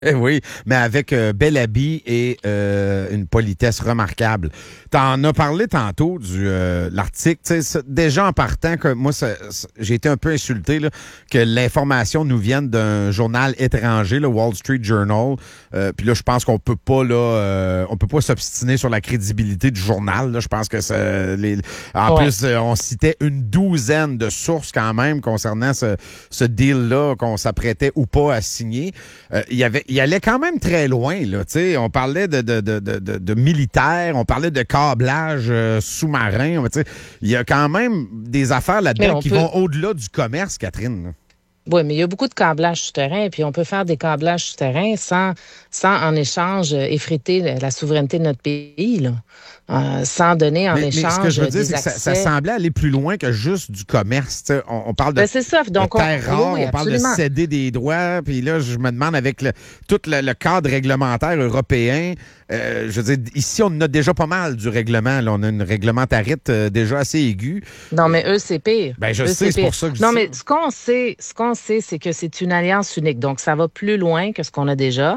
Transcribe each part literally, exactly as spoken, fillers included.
Eh oui, mais avec euh, bel habit et euh, une politesse remarquable. T'en as parlé tantôt du euh, l'article. Tu sais, déjà en partant, que moi, ça, ça, j'ai été un peu insulté là, que l'information nous vienne d'un journal étranger, le Wall Street Journal. Euh, Puis là, je pense qu'on peut pas là, euh, on peut pas s'obstiner sur la crédibilité du journal. Là. Je pense que ça, les, en ouais. plus, euh, on citait une douzaine de sources quand même concernant ce, ce deal-là qu'on s'apprêtait ou pas à signer. Euh, il y avait Il allait quand même très loin, là. T'sais, on parlait de, de, de, de, de militaires, on parlait de câblage euh, sous-marin. Il y a quand même des affaires là-dedans qui peut... vont au-delà du commerce, Catherine. Là. Oui, mais il y a beaucoup de câblage souterrain, puis on peut faire des câblages souterrains sans, sans en échange, effriter la souveraineté de notre pays, là. Euh, sans donner en mais, échange. Mais ce que je veux dire, c'est que accès... ça, ça semblait aller plus loin que juste du commerce. On, on parle de, ben c'est ça. Donc, de terre on, rare, oui, on parle de céder des droits. Puis là, je me demande avec le, tout le, le cadre réglementaire européen, euh, je veux dire, ici, on en a déjà pas mal du règlement. Là. On a une réglementarite euh, déjà assez aiguë. Non, mais eux, c'est pire. Ben, je eux, sais, c'est, c'est pour ça que je Non, dis mais ça. ce qu'on sait, ce qu'on sait, c'est que c'est une alliance unique. Donc, ça va plus loin que ce qu'on a déjà.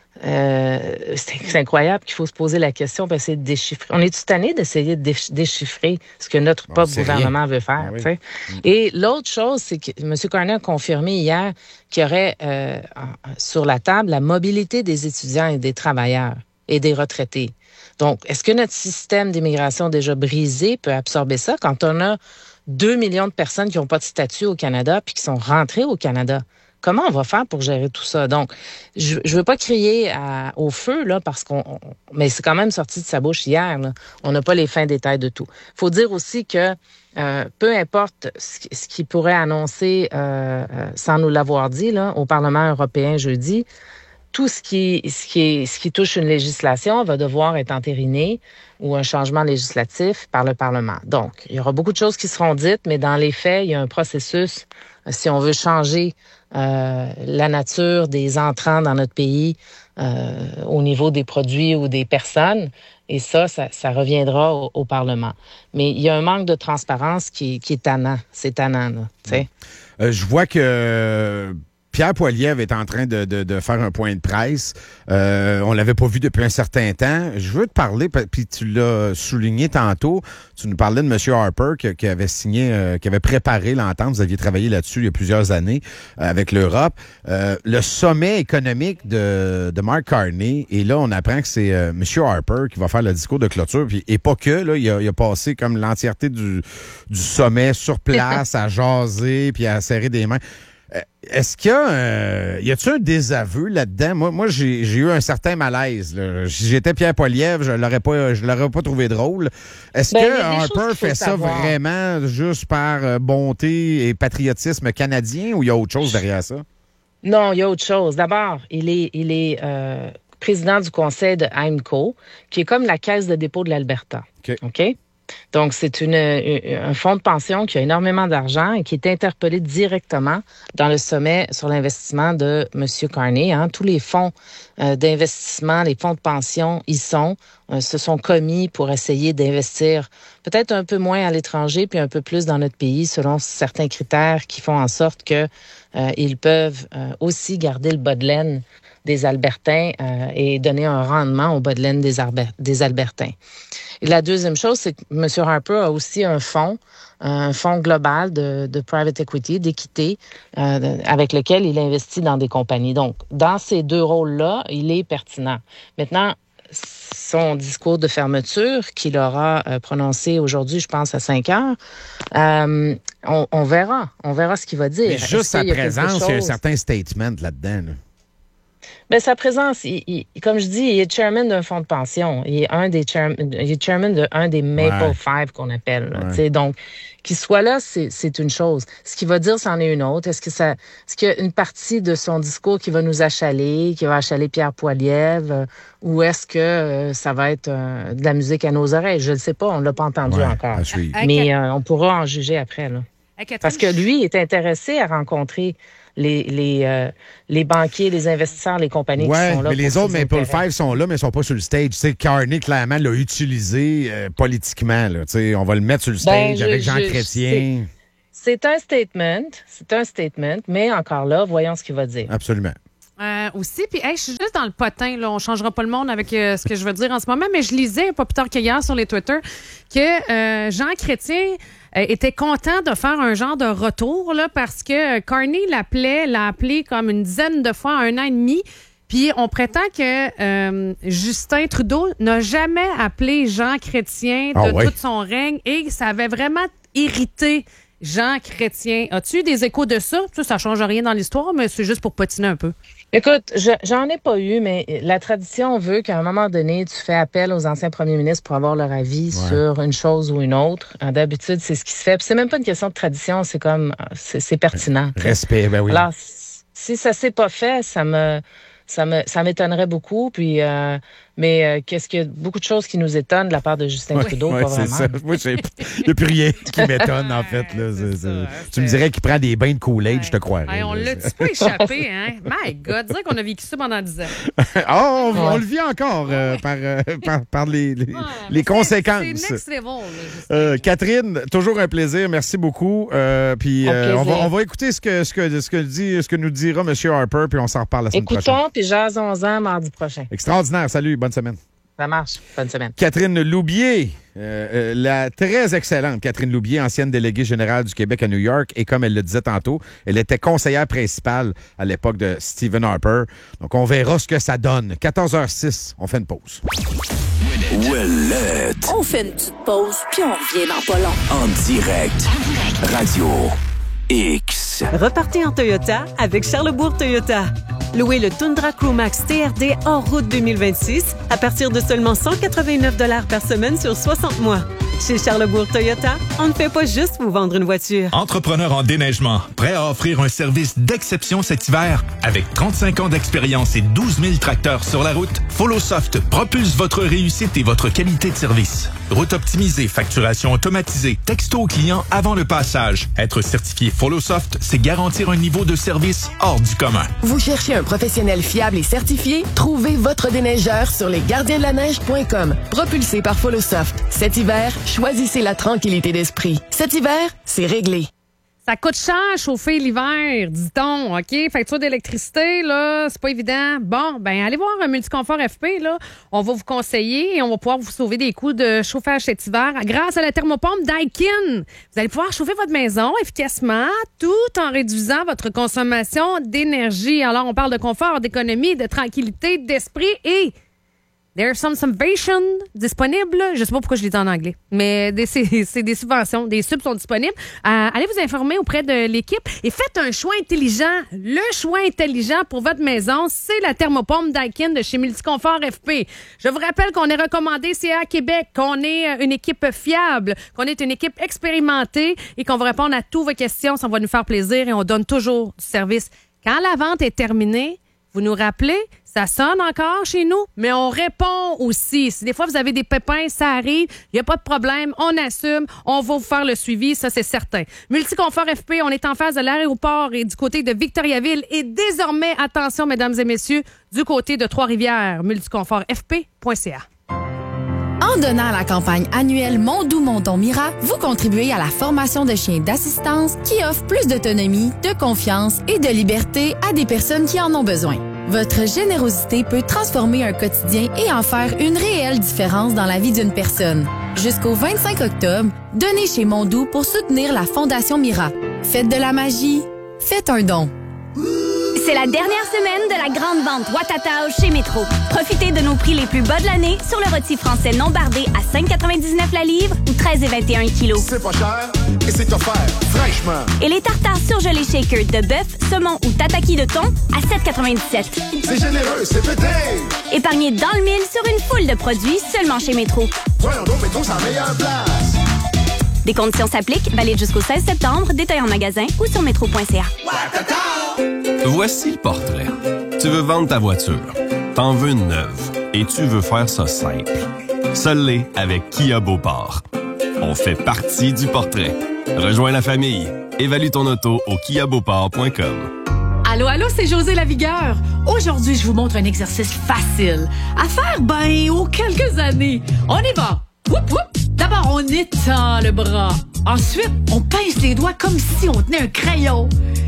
Euh, c'est, c'est incroyable qu'il faut se poser la question pour essayer de déchiffrer. On est-tu tanné d'essayer de déchiffrer ce que notre propre gouvernement rien. veut faire? Ah, oui. Et l'autre chose, c'est que M. Carney a confirmé hier qu'il y aurait euh, sur la table la mobilité des étudiants et des travailleurs et des retraités. Donc, est-ce que notre système d'immigration déjà brisé peut absorber ça quand on a deux millions de personnes qui n'ont pas de statut au Canada puis qui sont rentrées au Canada? Comment on va faire pour gérer tout ça? Donc, je ne veux pas crier à, au feu, là, parce qu'on. On, mais c'est quand même sorti de sa bouche hier, là. On n'a pas les fins détails de tout. Il faut dire aussi que euh, peu importe ce, ce qu'il pourrait annoncer euh, euh, sans nous l'avoir dit, là, au Parlement européen jeudi, tout ce qui, ce, qui est, ce qui touche une législation va devoir être entériné ou un changement législatif par le Parlement. Donc, il y aura beaucoup de choses qui seront dites, mais dans les faits, il y a un processus. Si on veut changer euh, la nature des entrants dans notre pays euh, au niveau des produits ou des personnes, et ça, ça, ça reviendra au, au Parlement. Mais il y a un manque de transparence qui, qui est tannant. C'est tannant, là, tu sais. Euh, je vois que Pierre Poilievre est en train de, de, de faire un point de presse. Euh, on l'avait pas vu depuis un certain temps. Je veux te parler, puis tu l'as souligné tantôt, tu nous parlais de M. Harper qui, qui avait signé, euh, qui avait préparé l'entente. Vous aviez travaillé là-dessus il y a plusieurs années euh, avec l'Europe. Euh, le sommet économique de, de Mark Carney, et là, on apprend que c'est euh, M. Harper qui va faire le discours de clôture. Puis, et pas que, là, il a, il a passé comme l'entièreté du, du sommet sur place à jaser puis à serrer des mains. Est-ce qu'il y a, euh, y a-tu un désaveu là-dedans? Moi, moi j'ai, j'ai eu un certain malaise. Là. Si j'étais Pierre Poilievre, je l'aurais pas, je l'aurais pas trouvé drôle. Est-ce ben, que Harper fait ça savoir. vraiment juste par bonté et patriotisme canadien ou il y a autre chose derrière ça? Non, il y a autre chose. D'abord, il est, il est euh, président du conseil de AIMCO, qui est comme la caisse de dépôt de l'Alberta. OK? OK? Donc, c'est une, un fonds de pension qui a énormément d'argent et qui est interpellé directement dans le sommet sur l'investissement de M. Carney. Hein. Tous les fonds euh, d'investissement, les fonds de pension, y sont, euh, se sont commis pour essayer d'investir peut-être un peu moins à l'étranger puis un peu plus dans notre pays selon certains critères qui font en sorte que euh, ils peuvent euh, aussi garder le bas de laine des Albertains euh, et donner un rendement au bas de laine des, Arbe- des Albertains. Et la deuxième chose, c'est que M. Harper a aussi un fonds, un fonds global de, de private equity, d'équité, euh, avec lequel il investit dans des compagnies. Donc, dans ces deux rôles-là, il est pertinent. Maintenant, son discours de fermeture qu'il aura euh, prononcé aujourd'hui, je pense, à cinq heures, euh, on, on verra. On verra ce qu'il va dire. Mais juste sa présence, il y a un certain statement là-dedans, là. Ben, sa présence, il, il, comme je dis, il est chairman d'un fonds de pension. Il est un des chairman, il est chairman de un des Maple ouais. Five qu'on appelle. Là, ouais. Donc, qu'il soit là, c'est, c'est une chose. Ce qu'il va dire, c'en est une autre. Est-ce que ça, est-ce qu'il y a une partie de son discours qui va nous achaler, qui va achaler Pierre Poilievre, euh, ou est-ce que euh, ça va être euh, de la musique à nos oreilles? Je ne sais pas, on ne l'a pas entendu ouais, encore. Mais euh, on pourra en juger après, là. Parce que lui est intéressé à rencontrer les, les, euh, les banquiers, les investisseurs, les compagnies ouais, qui sont là. Mais les autres Maple Five sont là, mais ils ne sont pas sur le stage. Tu sais, Carney, clairement, l'a utilisé euh, politiquement. Là. Tu sais, on va le mettre sur le stage ben, je, avec Jean je, Chrétien. C'est, c'est un statement, c'est un statement, mais encore là, voyons ce qu'il va dire. Absolument. Euh, aussi, puis hey, je suis juste dans le potin, là, on changera pas le monde avec euh, ce que je veux dire en ce moment, mais je lisais pas plus tard qu'hier sur les Twitter que euh, Jean Chrétien euh, était content de faire un genre de retour là, parce que Carney l'appelait, l'a appelé comme une dizaine de fois, un an et demi. Puis on prétend que euh, Justin Trudeau n'a jamais appelé Jean Chrétien de oh, ouais. tout son règne et ça avait vraiment irrité Jean Chrétien. As-tu eu des échos de ça? Ça, ça change rien dans l'histoire, mais c'est juste pour patiner un peu. Écoute, je, j'en ai pas eu, mais la tradition veut qu'à un moment donné, tu fais appel aux anciens premiers ministres pour avoir leur avis ouais. sur une chose ou une autre. D'habitude, c'est ce qui se fait. Puis c'est même pas une question de tradition, c'est comme, c'est, c'est pertinent. Respect, ben oui. Alors, si ça s'est pas fait, ça me... Ça me ça m'étonnerait beaucoup. Puis, euh, mais euh, qu'est-ce qu'il y a beaucoup de choses qui nous étonnent de la part de Justin ouais, Trudeau, ouais, pas c'est vraiment. Ça. Moi, il n'y a plus rien qui m'étonne, en fait. Là. C'est, c'est... Ça, tu me dirais qu'il prend des bains de Kool-Aid, ouais. je te croirais. Hey, on l'a-tu pas échappé, hein? My God, dire qu'on a vécu ça pendant dix ans. oh, on, ouais. on le vit encore euh, par, euh, par, par les, les, ouais, les conséquences. C'est next level. Là, euh, Catherine, toujours un plaisir. Merci beaucoup. Euh, puis euh, on, va, on va écouter ce que, ce, que, ce, que dit, ce que nous dira M. Harper, puis on s'en reparle la semaine Écoutons, prochaine. Écoutons, puis jasons-en mardi prochain. Extraordinaire. Salut, bonne semaine. Ça marche. Bonne semaine. Catherine Loubier, euh, euh, la très excellente Catherine Loubier, ancienne déléguée générale du Québec à New York. Et comme elle le disait tantôt, elle était conseillère principale à l'époque de Stephen Harper. Donc, on verra ce que ça donne. quatorze heures six, on fait une pause. Ouellette. On fait une petite pause, puis on revient dans pas long. En direct. Radio X. Repartez en Toyota avec Charlesbourg Toyota. Louez le Tundra Crewmax T R D hors route deux mille vingt-six à partir de seulement cent quatre-vingt-neuf dollars par semaine sur soixante mois. Chez Charlesbourg Toyota, on ne fait pas juste vous vendre une voiture. Entrepreneur en déneigement, prêt à offrir un service d'exception cet hiver? Avec trente-cinq ans d'expérience et douze mille tracteurs sur la route, Follosoft propulse votre réussite et votre qualité de service. Route optimisée, facturation automatisée, texto au client avant le passage. Être certifié Follosoft, c'est garantir un niveau de service hors du commun. Vous cherchez un professionnel fiable et certifié? Trouvez votre déneigeur sur lesgardiens de la neige point com. Propulsé par Follosoft. Cet hiver, choisissez la tranquillité d'esprit. Cet hiver, c'est réglé. Ça coûte cher chauffer l'hiver, dit-on, OK? Facture d'électricité, là, c'est pas évident. Bon, ben allez voir un Multiconfort F P, là. On va vous conseiller et on va pouvoir vous sauver des coûts de chauffage cet hiver grâce à la thermopompe Daikin. Vous allez pouvoir chauffer votre maison efficacement tout en réduisant votre consommation d'énergie. Alors, on parle de confort, d'économie, de tranquillité, d'esprit et... There's some subvention disponible. Je sais pas pourquoi je l'ai dit en anglais, mais des, c'est, c'est des subventions, des subs sont disponibles. Euh, allez vous informer auprès de l'équipe et faites un choix intelligent. Le choix intelligent pour votre maison, c'est la thermopompe Daikin de chez Multiconfort F P. Je vous rappelle qu'on est recommandé C A Québec, qu'on est une équipe fiable, qu'on est une équipe expérimentée et qu'on va répondre à toutes vos questions. Ça va nous faire plaisir et on donne toujours du service. Quand la vente est terminée, vous nous rappelez, ça sonne encore chez nous, mais on répond aussi. Si des fois vous avez des pépins, ça arrive, il n'y a pas de problème, on assume, on va vous faire le suivi, ça c'est certain. Multiconfort F P, on est en face de l'aéroport et du côté de Victoriaville et désormais, attention mesdames et messieurs, du côté de Trois-Rivières, multiconfort f p point c a. En donnant à la campagne annuelle Mon Doux Mon Don Mira, vous contribuez à la formation de chiens d'assistance qui offrent plus d'autonomie, de confiance et de liberté à des personnes qui en ont besoin. Votre générosité peut transformer un quotidien et en faire une réelle différence dans la vie d'une personne. Jusqu'au vingt-cinq octobre, donnez chez Mon Doux pour soutenir la Fondation Mira. Faites de la magie, faites un don. C'est la dernière semaine de la grande vente Watatao chez Métro. Profitez de nos prix les plus bas de l'année sur le rôti français non bardé à cinq quatre-vingt-dix-neuf la livre ou treize vingt et un kilos. C'est pas cher et c'est offert fraîchement. Et les tartares surgelés shaker de bœuf, saumon ou tataki de thon à sept quatre-vingt-dix-sept. C'est généreux, c'est pété. Épargnez dans le mille sur une foule de produits seulement chez Métro. Voyons donc, Métro, c'est la meilleure place. Des conditions s'appliquent, valide jusqu'au seize septembre, détail en magasin ou sur métro point c a. Voici le portrait. Tu veux vendre ta voiture, t'en veux une neuve et tu veux faire ça simple. Seul l'est avec Kia Beauport. On fait partie du portrait. Rejoins la famille. Évalue ton auto au kia beauport point com. Allô, allô, c'est José Lavigueur. Aujourd'hui, je vous montre un exercice facile à faire, ben, aux quelques années. On y va. Whoop, whoop. D'abord, on étend le bras. Ensuite, on pince les doigts comme si on tenait un crayon.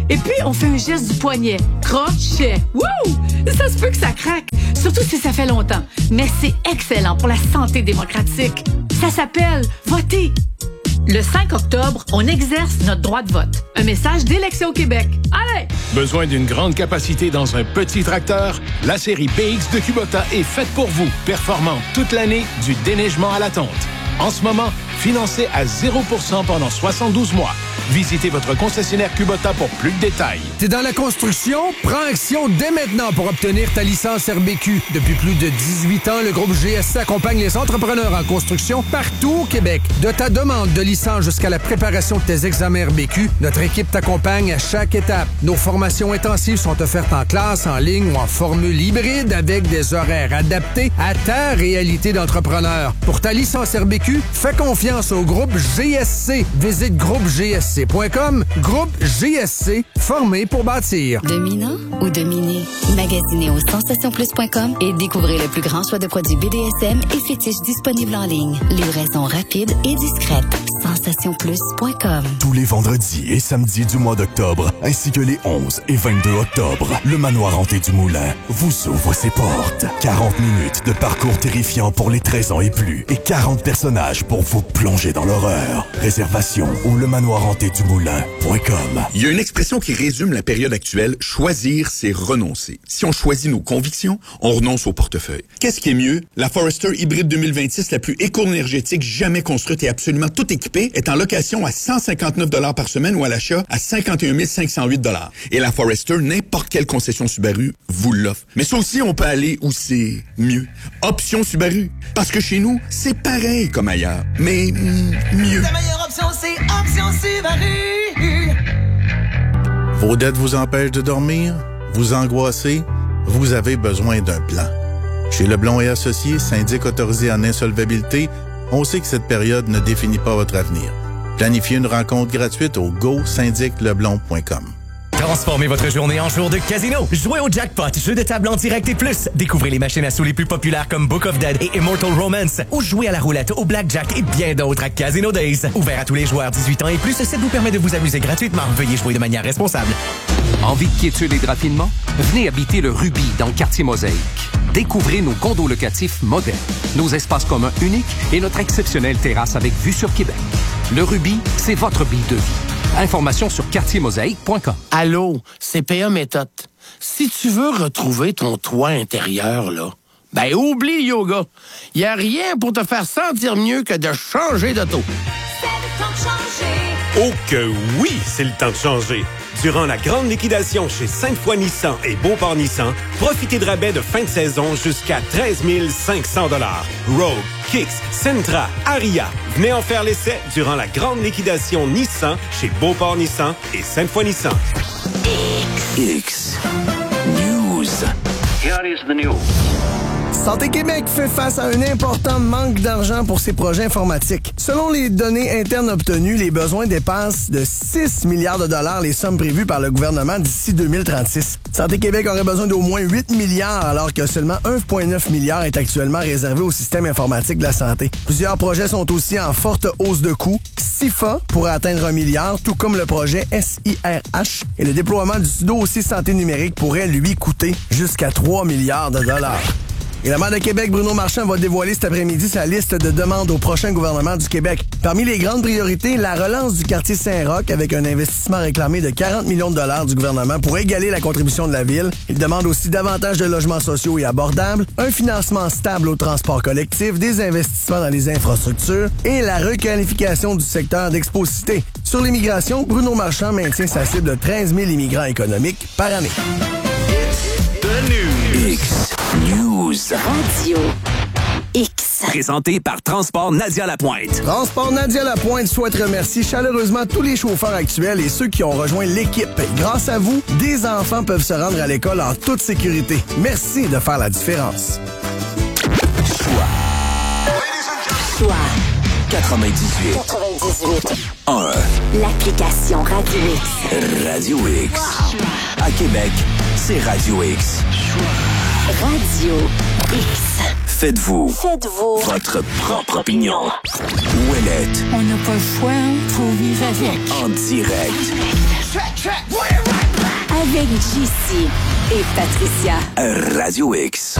Et puis, on fait un geste du poignet. Crochet. Wouh! Ça se peut que ça craque, surtout si ça fait longtemps. Mais c'est excellent pour la santé démocratique. Ça s'appelle voter. Le cinq octobre, on exerce notre droit de vote. Un message d'Élection Québec. Allez! Besoin d'une grande capacité dans un petit tracteur? La série B X de Kubota est faite pour vous. Performante toute l'année, du déneigement à la tonte. En ce moment, financé à zéro pour cent pendant soixante-douze mois. Visitez votre concessionnaire Kubota pour plus de détails. T'es dans la construction? Prends action dès maintenant pour obtenir ta licence R B Q. Depuis plus de dix-huit ans, le groupe G S C accompagne les entrepreneurs en construction partout au Québec. De ta demande de licence jusqu'à la préparation de tes examens R B Q, notre équipe t'accompagne à chaque étape. Nos formations intensives sont offertes en classe, en ligne ou en formule hybride avec des horaires adaptés à ta réalité d'entrepreneur. Pour ta licence R B Q, fais confiance au groupe G S C. Visite groupe G S C point com. Groupe G S C, formé pour bâtir. Dominant ou dominé? Magasinez au sensation plus point com et découvrez le plus grand choix de produits B D S M et fétiches disponibles en ligne. Livraison rapide et discrète. sensation plus point com. Tous les vendredis et samedis du mois d'octobre, ainsi que les onze et vingt-deux octobre, le Manoir Hanté du Moulin vous ouvre ses portes. quarante minutes de parcours terrifiant pour les treize ans et plus et quarante personnages pour vous plonger dans l'horreur. Réservation au lemanoir hanté du moulin point com. Il y a une expression qui résume la période actuelle. Choisir, c'est renoncer. Si on choisit nos convictions, on renonce au portefeuille. Qu'est-ce qui est mieux? La Forester Hybride deux mille vingt-six, la plus éco-énergétique jamais construite et absolument tout équipée, est en location à cent cinquante-neuf dollars par semaine ou à l'achat à cinquante et un mille cinq cent huit dollars. Et la Forester, n'importe quelle concession Subaru vous l'offre. Mais ça aussi, on peut aller où c'est mieux. Option Subaru. Parce que chez nous, c'est pareil comme ailleurs, mais mm, mieux. La meilleure option, c'est Option Subaru. Vos dettes vous empêchent de dormir? Vous angoissez? Vous avez besoin d'un plan. Chez Leblond et Associés, syndic autorisé en insolvabilité, on sait que cette période ne définit pas votre avenir. Planifiez une rencontre gratuite au go syndic leblond point com. Transformez votre journée en jour de casino. Jouez au jackpot, jeu de table en direct et plus. Découvrez les machines à sous les plus populaires comme Book of Dead et Immortal Romance. Ou jouez à la roulette, au blackjack et bien d'autres à Casino Days. Ouvert à tous les joueurs dix-huit ans et plus, ça vous permet de vous amuser gratuitement. Veuillez jouer de manière responsable. Envie de quiétude et de raffinement? Venez habiter le Ruby dans le quartier Mosaïque. Découvrez nos condos locatifs modernes, nos espaces communs uniques et notre exceptionnelle terrasse avec vue sur Québec. Le Ruby, c'est votre bille de vie. Informations sur quartier mosaïque point com. Allô, C P A Méthode. Si tu veux retrouver ton toit intérieur, là, ben oublie le yoga. Il n'y a rien pour te faire sentir mieux que de changer d'auto. C'est le temps de changer. Oh que oui, c'est le temps de changer. Durant la grande liquidation chez Sainte-Foy Nissan et Beauport Nissan, profitez de rabais de fin de saison jusqu'à treize mille cinq cents dollars. Rogue, Kicks, Sentra, Aria. Venez en faire l'essai durant la grande liquidation Nissan chez Beauport Nissan et Sainte-Foy Nissan. X News. Here is the news. Santé Québec fait face à un important manque d'argent pour ses projets informatiques. Selon les données internes obtenues, les besoins dépassent de six milliards de dollars les sommes prévues par le gouvernement d'ici deux mille trente-six. Santé Québec aurait besoin d'au moins huit milliards alors que seulement un virgule neuf milliard est actuellement réservé au système informatique de la santé. Plusieurs projets sont aussi en forte hausse de coûts. S I F A pourrait atteindre un milliard, tout comme le projet S I R H. Et le déploiement du dossier santé numérique pourrait lui coûter jusqu'à trois milliards de dollars. Et la maire de Québec, Bruno Marchand, va dévoiler cet après-midi sa liste de demandes au prochain gouvernement du Québec. Parmi les grandes priorités, la relance du quartier Saint-Roch avec un investissement réclamé de quarante millions de dollars du gouvernement pour égaler la contribution de la ville. Il demande aussi davantage de logements sociaux et abordables, un financement stable au transport collectif, des investissements dans les infrastructures et la requalification du secteur d'Expo-Cité. Sur l'immigration, Bruno Marchand maintient sa cible de treize mille immigrants économiques par année. X News. Radio X. Présenté par Transport Nadia Lapointe. Transport Nadia Lapointe souhaite remercier chaleureusement tous les chauffeurs actuels et ceux qui ont rejoint l'équipe. Grâce à vous, des enfants peuvent se rendre à l'école en toute sécurité. Merci de faire la différence. Choix. Choix. quatre-vingt-dix-huit. quatre-vingt-dix-huit. un. L'application Radio X. Radio X. Wow. À Québec, c'est Radio X. Radio X. Faites-vous. Faites-vous. Votre propre opinion. Ouellette. On n'a pas le choix, faut vivre avec. En direct. Track, track, Avec J C et Patricia. Radio X.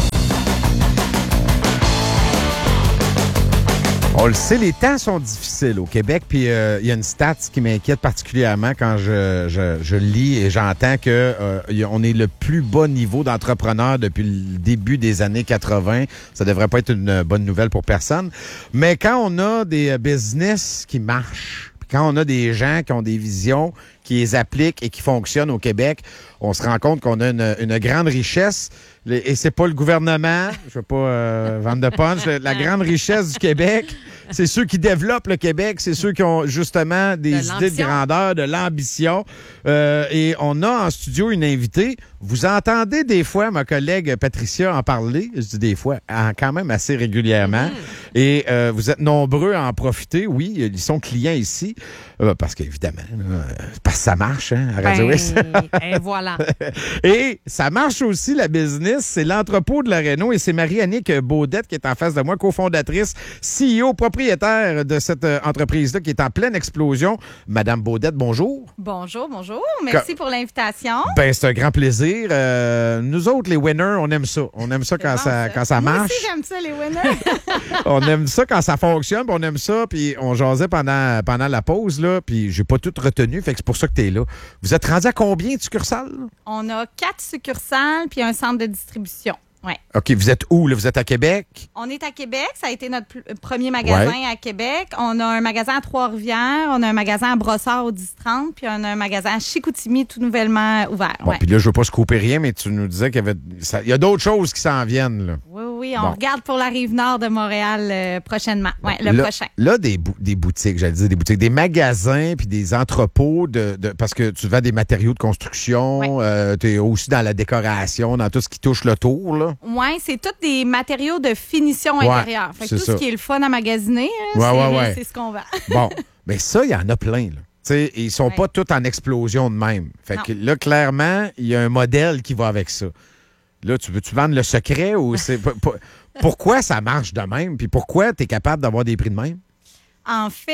On le sait, les temps sont difficiles au Québec, puis il euh, y a une stat qui m'inquiète particulièrement quand je, je, je lis et j'entends que euh, y a, on est le plus bas niveau d'entrepreneurs depuis le début des années quatre-vingt. Ça devrait pas être une bonne nouvelle pour personne. Mais quand on a des business qui marchent, quand on a des gens qui ont des visions, qui les appliquent et qui fonctionnent au Québec, on se rend compte qu'on a une, une grande richesse. Et c'est pas le gouvernement, je veux pas euh, vendre de punch, la grande richesse du Québec, c'est ceux qui développent le Québec, c'est ceux qui ont justement des de idées de grandeur, de l'ambition. Euh, et on a en studio une invitée. Vous entendez des fois ma collègue Patricia en parler, je dis des fois, quand même assez régulièrement. Mm-hmm. Et euh, vous êtes nombreux à en profiter. Oui, ils sont clients ici, euh, parce qu'évidemment, euh, parce que ça marche, hein, à Radio X. Ben, et voilà. Et ça marche aussi, la business. C'est l'entrepôt de la Réno et c'est Marie-Annick Baudette qui est en face de moi, cofondatrice, C E O, propriétaire de cette euh, entreprise-là qui est en pleine explosion. Madame Baudette, bonjour. Bonjour, bonjour. Merci Quand... pour l'invitation. Ben, c'est un grand plaisir. Euh, nous autres, les winners, on aime ça. On aime ça quand, bon, ça, ça quand ça Moi marche. Moi aussi, j'aime ça, les winners. On aime ça quand ça fonctionne, puis on aime ça, puis on jasait pendant, pendant la pause, là, puis j'ai pas tout retenu, fait que c'est pour ça que t'es là. Vous êtes rendu à combien de succursales? On a quatre succursales, puis un centre de distribution. Ouais. OK, vous êtes où, là? Vous êtes à Québec? On est à Québec. Ça a été notre pl- premier magasin ouais. à Québec. On a un magasin à Trois-Rivières, on a un magasin à Brossard au dix trente, puis on a un magasin à Chicoutimi tout nouvellement ouvert. Bon, ouais. Puis là, je veux pas se couper rien, mais tu nous disais qu'il y avait... Ça, il y a d'autres choses qui s'en viennent, là. Oui, oui, on bon. regarde pour la Rive-Nord de Montréal euh, prochainement. Oui, le là, prochain. Là, des, bou- des boutiques, j'allais dire des boutiques, des magasins puis des entrepôts, de, de parce que tu vends des matériaux de construction, ouais. euh, tu es aussi dans la décoration, dans tout ce qui touche le tour, là. Oui, c'est tous des matériaux de finition ouais, intérieure. Fait que tout ça. ce qui est le fun à magasiner, ouais, c'est, ouais, ouais. c'est ce qu'on vend. Bon, mais ça, il y en a plein, là. T'sais, ils sont ouais. pas tous en explosion de même. Fait non. que là, clairement, il y a un modèle qui va avec ça. Là, tu veux-tu vendre le secret ou c'est... Pourquoi ça marche de même? Puis pourquoi tu es capable d'avoir des prix de même? En fait,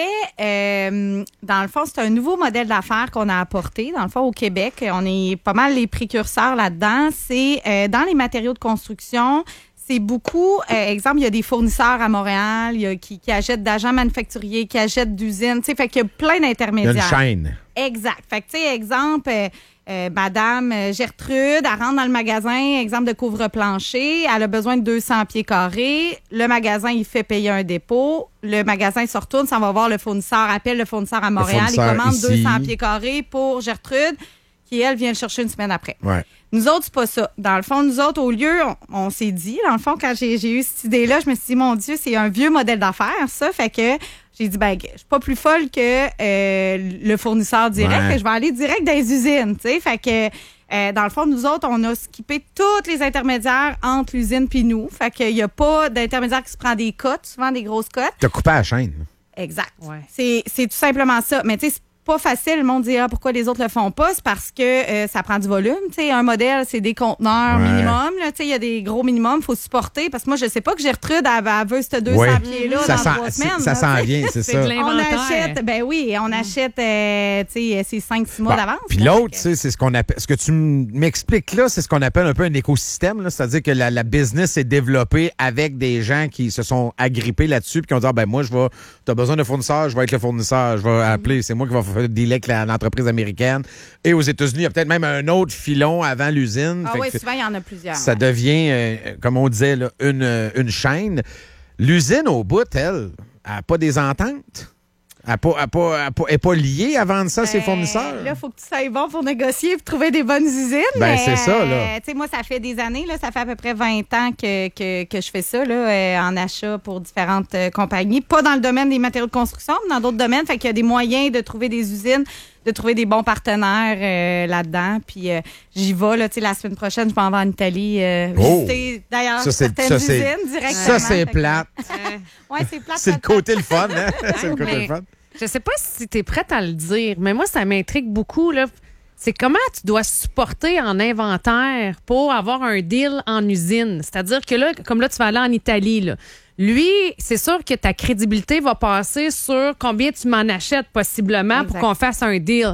euh, dans le fond, c'est un nouveau modèle d'affaires qu'on a apporté. Dans le fond, au Québec, on est pas mal les précurseurs là-dedans. C'est euh, dans les matériaux de construction... C'est beaucoup, euh, exemple, il y a des fournisseurs à Montréal il y a, qui, qui achètent d'agents manufacturiers, qui achètent d'usines, tu sais, fait qu'il y a plein d'intermédiaires. Il y a une chaîne. Exact. Fait que, tu sais, exemple, euh, euh, Madame Gertrude, elle rentre dans le magasin, exemple de couvre-plancher, elle a besoin de deux cents pieds carrés, le magasin, il fait payer un dépôt, le magasin se retourne, ça va voir le fournisseur, appelle le fournisseur à Montréal, fournisseur il commande ici. deux cents pieds carrés pour Gertrude, qui, elle, vient le chercher une semaine après. Ouais. Nous autres, c'est pas ça. Dans le fond, nous autres, au lieu, on, on s'est dit, dans le fond, quand j'ai, j'ai eu cette idée-là, je me suis dit, mon Dieu, c'est un vieux modèle d'affaires, ça. Fait que j'ai dit, ben, je suis pas plus folle que euh, le fournisseur direct, ouais. que je vais aller direct dans les usines, tu sais. Fait que, euh, dans le fond, nous autres, on a skippé tous les intermédiaires entre l'usine puis nous. Fait qu'il y a pas d'intermédiaire qui se prend des cotes, souvent des grosses cotes. T'as coupé la chaîne. Exact. Ouais. C'est, c'est tout simplement ça. Mais tu sais, pas facile. Le monde dit ah, pourquoi les autres le font pas. C'est parce que euh, ça prend du volume. T'sais, un modèle, c'est des conteneurs ouais. minimum. Il y a des gros minimums. Il faut supporter. Parce que moi, je sais pas que Gertrude elle, elle veut ces deux cents ouais. pieds-là ça dans sent, trois semaines. Ça s'en vient, c'est, c'est ça. De on achète, ben oui, on achète euh, ces cinq six mois bon. d'avance. Puis l'autre, que... c'est ce qu'on appelle, ce que tu m'expliques là, c'est ce qu'on appelle un peu un écosystème. Là, c'est-à-dire que la, la business est développée avec des gens qui se sont agrippés là-dessus puis qui ont dit ah, ben moi, je vais, tu as besoin de fournisseur, je vais être le fournisseur, je vais appeler, c'est moi qui vais faire dealer avec la entreprise américaine. Et aux États-Unis, il y a peut-être même un autre filon avant l'usine. Ah oui, souvent, il y en a plusieurs. Ça ouais. devient, euh, comme on disait, là, une, une chaîne. L'usine, au bout, elle, elle n'a pas des ententes? Elle n'est pas, pas, pas, pas liée à vendre ça à ben, ses fournisseurs? Là, il faut que tu sois bon pour négocier et trouver des bonnes usines. Ben, mais, c'est ça, là. Euh, tu sais, moi, ça fait des années, là, ça fait à peu près vingt ans que, que, que je fais ça, là, euh, en achat pour différentes euh, compagnies. Pas dans le domaine des matériaux de construction, mais dans d'autres domaines. Fait qu'il y a des moyens de trouver des usines, de trouver des bons partenaires euh, là-dedans. Puis euh, j'y vais, là, tu sais, la semaine prochaine, je m'en vais en Italie euh, oh! visiter, d'ailleurs, ça, certaines ça, usines c'est, directement. Ça, c'est plate. Euh, ouais, c'est plate. C'est le côté le fun, hein? C'est le côté mais, le fun. Je sais pas si tu es prête à le dire, mais moi, ça m'intrigue beaucoup, là. C'est comment tu dois supporter en inventaire pour avoir un deal en usine. C'est-à-dire que là, comme là, tu vas aller en Italie, là. Lui, c'est sûr que ta crédibilité va passer sur combien tu m'en achètes possiblement exact. Pour qu'on fasse un deal.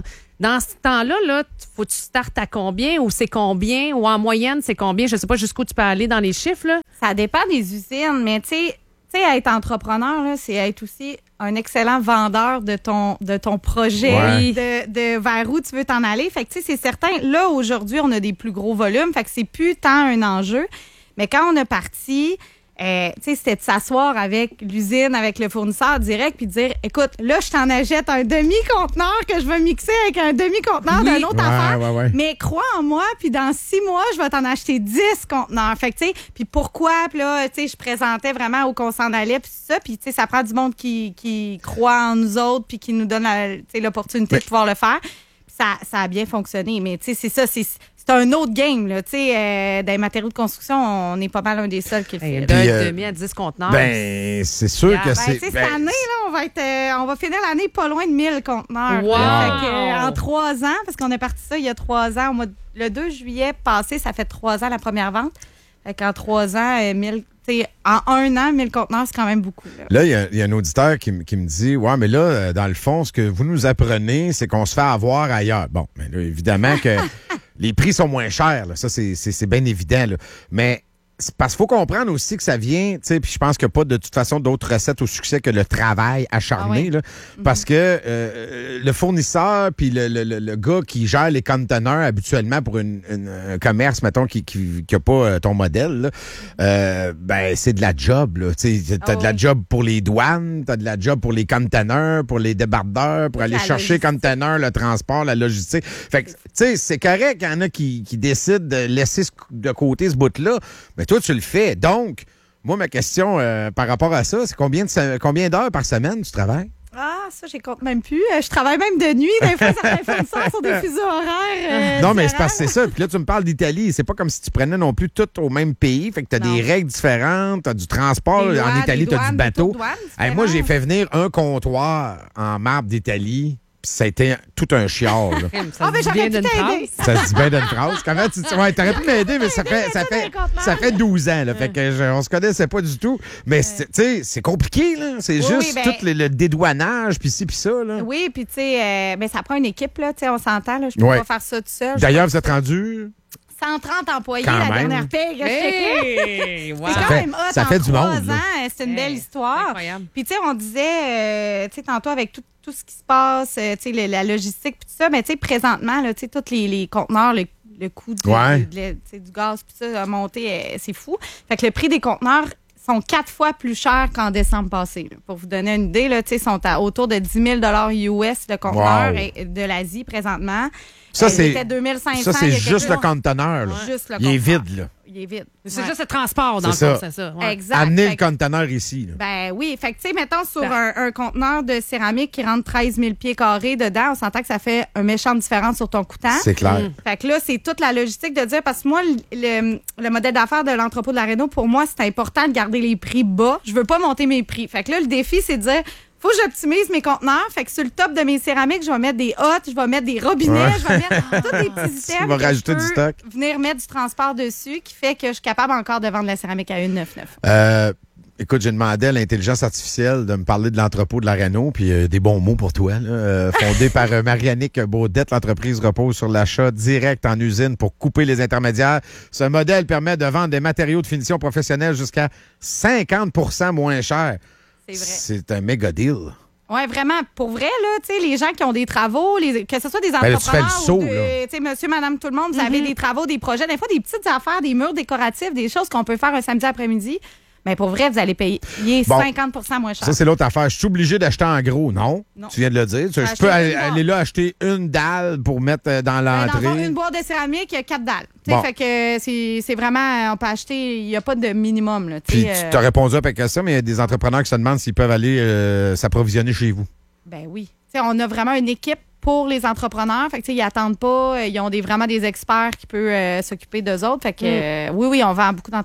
Dans ce temps-là, là, faut que tu startes à combien ou c'est combien ou en moyenne, c'est combien? Je sais pas jusqu'où tu peux aller dans les chiffres, là. Ça dépend des usines, mais tu sais, tu sais, être entrepreneur, là, c'est être aussi un excellent vendeur de ton, de ton projet, Ouais. de, de vers où tu veux t'en aller. Fait que, tu sais, c'est certain, là, aujourd'hui, on a des plus gros volumes, fait que c'est plus tant un enjeu. Mais quand on a parti, euh, tu sais, c'était de s'asseoir avec l'usine, avec le fournisseur direct, puis de dire, écoute, là, je t'en achète un demi-conteneur que je vais mixer avec un demi-conteneur Oui. d'un autre Ouais, affaire. ouais, ouais. Mais crois en moi, puis dans six mois, je vais t'en acheter dix conteneurs. Fait que, tu sais, puis pourquoi? Puis là, tu sais, je présentais vraiment où qu'on s'en allait, puis ça. Puis, tu sais, ça prend du monde qui, qui croit en nous autres, puis qui nous donne la- tu sais, l'opportunité Mais- de pouvoir le faire. Puis ça, ça a bien fonctionné. Mais, tu sais, c'est ça, c'est... C'est un autre game, là. Tu sais, euh, dans les matériaux de construction, on est pas mal un des seuls qui le fait. D'un Puis, euh, demi à dix conteneurs. Ben, c'est sûr Yeah. que Ben, c'est. tu sais, ben, cette année, là, on va être, euh, on va finir l'année pas loin de mille conteneurs. Wow! là. Fait que, euh, en trois ans, parce qu'on a parti ça il y a trois ans, au mois de- le deux juillet passé, ça fait trois ans la première vente. Fait qu'en trois ans, euh, mille, tu sais, en un an, mille conteneurs, c'est quand même beaucoup. Là. Là, il y, a- il y a un auditeur qui, m- qui me dit ouais, mais là, euh, dans le fond, ce que vous nous apprenez, c'est qu'on se fait avoir ailleurs. Bon, mais là, évidemment que les prix sont moins chers. Là. Ça, c'est, c'est, c'est bien évident. Là. Mais c'est parce qu'il faut comprendre aussi que ça vient, tu sais, puis je pense qu'il n'y a pas de toute façon d'autres recettes au succès que le travail acharné. Ah oui. Là, parce que euh, le fournisseur puis le, le, le, le gars qui gère les conteneurs habituellement pour une, une- un commerce, mettons, qui qui, qui a pas euh, ton modèle, là, euh, ben c'est de la job. Là, tu sais, t'as Ah de la oui. job pour les douanes, t'as de la job pour les conteneurs, pour les débardeurs, pour aller la chercher logistique. conteneurs, le transport, la logistique. Fait que, tu sais, c'est correct qu'il y en a qui, qui décident de laisser ce- de côté ce bout-là, mais toi, tu le fais. Donc, moi, ma question euh, par rapport à ça, c'est combien, de se- combien d'heures par semaine tu travailles? Ah, ça, j'y compte même plus. Euh, je travaille même de nuit. Des fois, certains fournisseurs sont des fuseaux horaires. euh, non, mais c'est différents. parce que c'est ça. Puis là, tu me parles d'Italie. C'est pas comme si tu prenais non plus tout au même pays. Fait que t'as Non. des règles différentes, t'as du transport. Des lois, en Italie, des t'as douanes, du des bateau. taux de douane Hey, moi, j'ai différents. fait venir un comptoir en marbre d'Italie. Puis ça a été tout un chiard. là. Ça Ah, ben, se dit bien j'aurais pu d'une t'aider. phrase. Ça se dit bien d'une phrase. Comment tu dis? Ouais, t'aurais pu m'aider, mais ça fait, ça fait, ça fait douze ans. Là, fait que je- on se connaissait pas du tout. Mais c'est- tu sais, c'est compliqué, là. C'est Oui, juste oui, ben- tout le, le dédouanage, puis ci, puis ça. Là. Oui, puis tu sais, euh, ben, ça prend une équipe, là. Tu sais, on s'entend, là. Je peux Ouais. pas faire ça tout seul. D'ailleurs, vous êtes rendu. cent trente employés Quand la même. dernière paye que je checkais. Hey! Wow! C'est Ça quand fait- même hot ça en fait du trois monde, là. ans. C'est une belle Hey, histoire. incroyable. Puis, tu sais, on disait, euh, tu sais, tantôt avec tout, tout ce qui se passe, euh, tu sais, le- la logistique, puis tout ça, mais tu sais, présentement, là, tu sais, tous les, les conteneurs, le, le coût du, Ouais. du- de- tu sais, du gaz, puis ça, a monté, euh, c'est fou. Fait que le prix des conteneurs sont quatre fois plus chers qu'en décembre passé. Là. Pour vous donner une idée, là, tu sais, ils sont à autour de dix mille U S le conteneur Wow. et- de l'Asie présentement. Ça, Euh, c'est, il était deux mille cinq cents ça, c'est il y a juste le quelques- conteneur. Là. Juste le Il est conteneur. vide, là. Il est vide. C'est Ouais. juste le transport, dans le C'est fond, ça. c'est ça. ouais. Exact. Amener Fait le que- conteneur ici. Là. Ben oui. Fait que, tu sais, mettons, sur un, un conteneur de céramique qui rentre treize mille pieds carrés dedans, on s'entend que ça fait un méchant différence sur ton coûtant. C'est clair. Mm. Fait que là, c'est toute la logistique de dire, parce que moi, le, le- le modèle d'affaires de l'entrepôt de la Réno, pour moi, c'est important de garder les prix bas. Je veux pas monter mes prix. Fait que là, le défi, c'est de dire, faut que j'optimise mes conteneurs. Fait que sur le top de mes céramiques, je vais mettre des hottes, je vais mettre des robinets, Ouais. je vais mettre tous des petits items. Tu vas que rajouter je du peux stock. venir mettre du transport dessus, qui fait que je suis capable encore de vendre la céramique à un virgule quatre-vingt-dix-neuf. Euh, écoute, j'ai demandé à l'intelligence artificielle de me parler de l'entrepôt de la Renault, puis euh, des bons mots pour toi. Là. Euh, fondé par euh, Mariannick Baudette, l'entreprise repose sur l'achat direct en usine pour couper les intermédiaires. Ce modèle permet de vendre des matériaux de finition professionnels jusqu'à cinquante pour cent moins cher. C'est vrai. C'est un méga deal. Oui, vraiment. Pour vrai, là, tu sais, les gens qui ont des travaux, les, que ce soit des Ben là, tu entrepreneurs fais le saut, ou de- là. tu sais, monsieur, madame, tout le monde, vous avez Mm-hmm. des travaux, des projets, des fois des petites affaires, des murs décoratifs, des choses qu'on peut faire un samedi après-midi. Mais pour vrai, vous allez payer Bon. cinquante pour cent moins cher. Ça, c'est l'autre affaire. Je suis obligé d'acheter en gros, non? Non. Tu viens de le dire. Tu- Je Acheter peux une aller, boîte. aller là acheter une dalle pour mettre euh, dans Ben, dans le fond, l'entrée. une boîte de céramique, il y a quatre dalles. Tu sais, Bon. Fait que c'est c'est vraiment, on peut acheter, il n'y a pas de minimum. Là, tu Puis sais, tu euh, t'as répondu à la question, mais il y a des entrepreneurs qui se demandent s'ils peuvent aller euh, s'approvisionner chez vous. Ben oui. Tu sais, on a vraiment une équipe pour les entrepreneurs. Fait que, tu sais, ils attendent pas. Ils ont des, vraiment des experts qui peuvent euh, s'occuper d'eux autres. Fait que, Mm. euh, oui, oui, on vend à beaucoup d'entrepreneurs.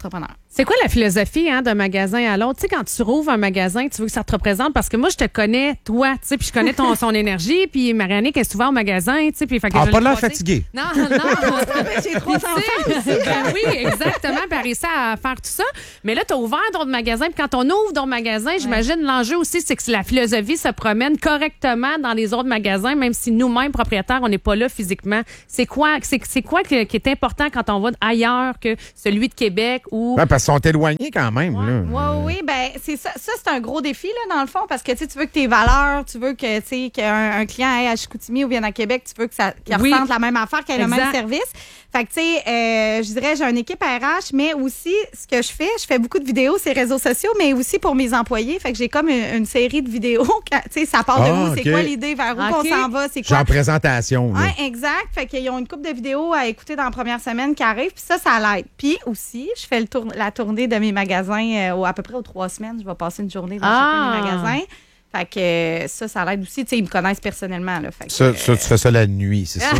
C'est quoi la philosophie hein, d'un magasin à l'autre? Tu sais, quand tu rouvres un magasin, tu veux que ça te représente parce que moi, je te connais, toi, tu sais, puis je connais ton, son énergie, puis Marianne est souvent au magasin, tu sais, puis fait que Ah, je pas l'ai l'air croisée. fatigué. Non, non. J'ai trois enfants. Ben oui, exactement, puis elle réussit à faire tout ça. Mais là, tu as ouvert d'autres magasins, puis quand on ouvre d'autres magasins, j'imagine l'enjeu aussi, c'est que la philosophie se promène correctement dans les autres magasins, même si nous-mêmes, propriétaires, on n'est pas là physiquement. C'est quoi, c'est, c'est quoi que- qui est important quand on va ailleurs que celui de Québec ou... Ouais, parce qu'ils sont éloignés quand même. Là. Oui, oui, ben c'est ça. Ça, c'est un gros défi, là, dans le fond, parce que tu sais, tu veux que tes valeurs, tu veux que, tu sais, qu'un un client aille à Chicoutimi ou vienne à Québec, tu veux que ça qu'il Oui. ressente la même affaire, qu'il ait le Exact. même service. Fait que, tu sais, euh, je dirais, j'ai une équipe R H, mais aussi, ce que je fais, je fais beaucoup de vidéos sur les réseaux sociaux, mais aussi pour mes employés. Fait que j'ai comme une, une série de vidéos. quand- Tu sais, ça part de Ah, où, c'est ok. quoi l'idée, vers où Ok. qu'on s'en va, c'est quoi. Genre présentation. là. Oui, exact. Fait qu'ils ont une couple de vidéos à écouter dans la première semaine qui arrive, puis ça, ça l'aide. Puis aussi, je fais le tour, la tournée de mes magasins euh, au- à peu près aux trois semaines. Je vais passer une journée dans Ah. chacun des magasins. Fait que euh, ça, ça l'aide aussi. Tu sais, ils me connaissent personnellement. Là, fait que, Ça, ça, tu fais ça la nuit, c'est ça?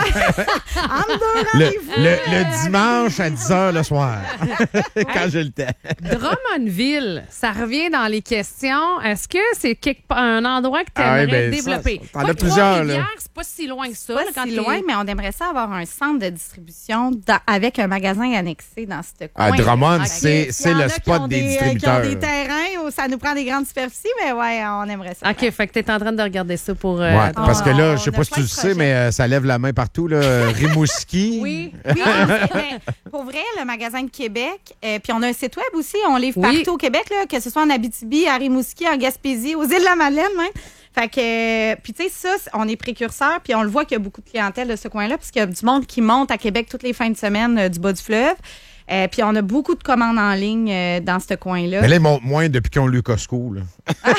En deux Le, rendez-vous. le, le dimanche à dix heures le soir, quand j'ai le temps. Drummondville, ça revient dans les questions. Est-ce que c'est quelque part- un endroit que tu Ah oui, aimerais ben, développer? ça, t'en as Quoi, plusieurs, Trois-Rivières, là. c'est pas si loin que ça. Pas là, quand si t'es- loin, mais on aimerait ça avoir un centre de distribution dans- avec un magasin annexé dans ce coin. À Drummond, Fait que c'est- s'il c'est y en le a qui spot ont des euh, distributeurs. Qui ont des terrains où ça nous prend des grandes superficies, mais ouais, on aimerait ça. OK, fait que tu es en train de regarder ça pour. euh, Ouais, ton- parce que là, on je sais a pas si plein tu de le sais, projets. mais euh, ça lève la main partout. Là. Rimouski. Oui, oui, mais pour vrai, le magasin de Québec, euh, puis on a un site web aussi, on livre Oui. partout au Québec, là, que ce soit en Abitibi, à Rimouski, en Gaspésie, aux îles de la Madeleine même. Fait que, euh, puis tu sais, ça, c'est- on est précurseur, puis on le voit qu'il y a beaucoup de clientèle de ce coin-là, parce qu'il y a du monde qui monte à Québec toutes les fins de semaine euh, du bas du fleuve. Euh, puis on a beaucoup de commandes en ligne euh, dans ce coin-là. Mais là, ils montent moins depuis qu'ils ont lu Costco. là.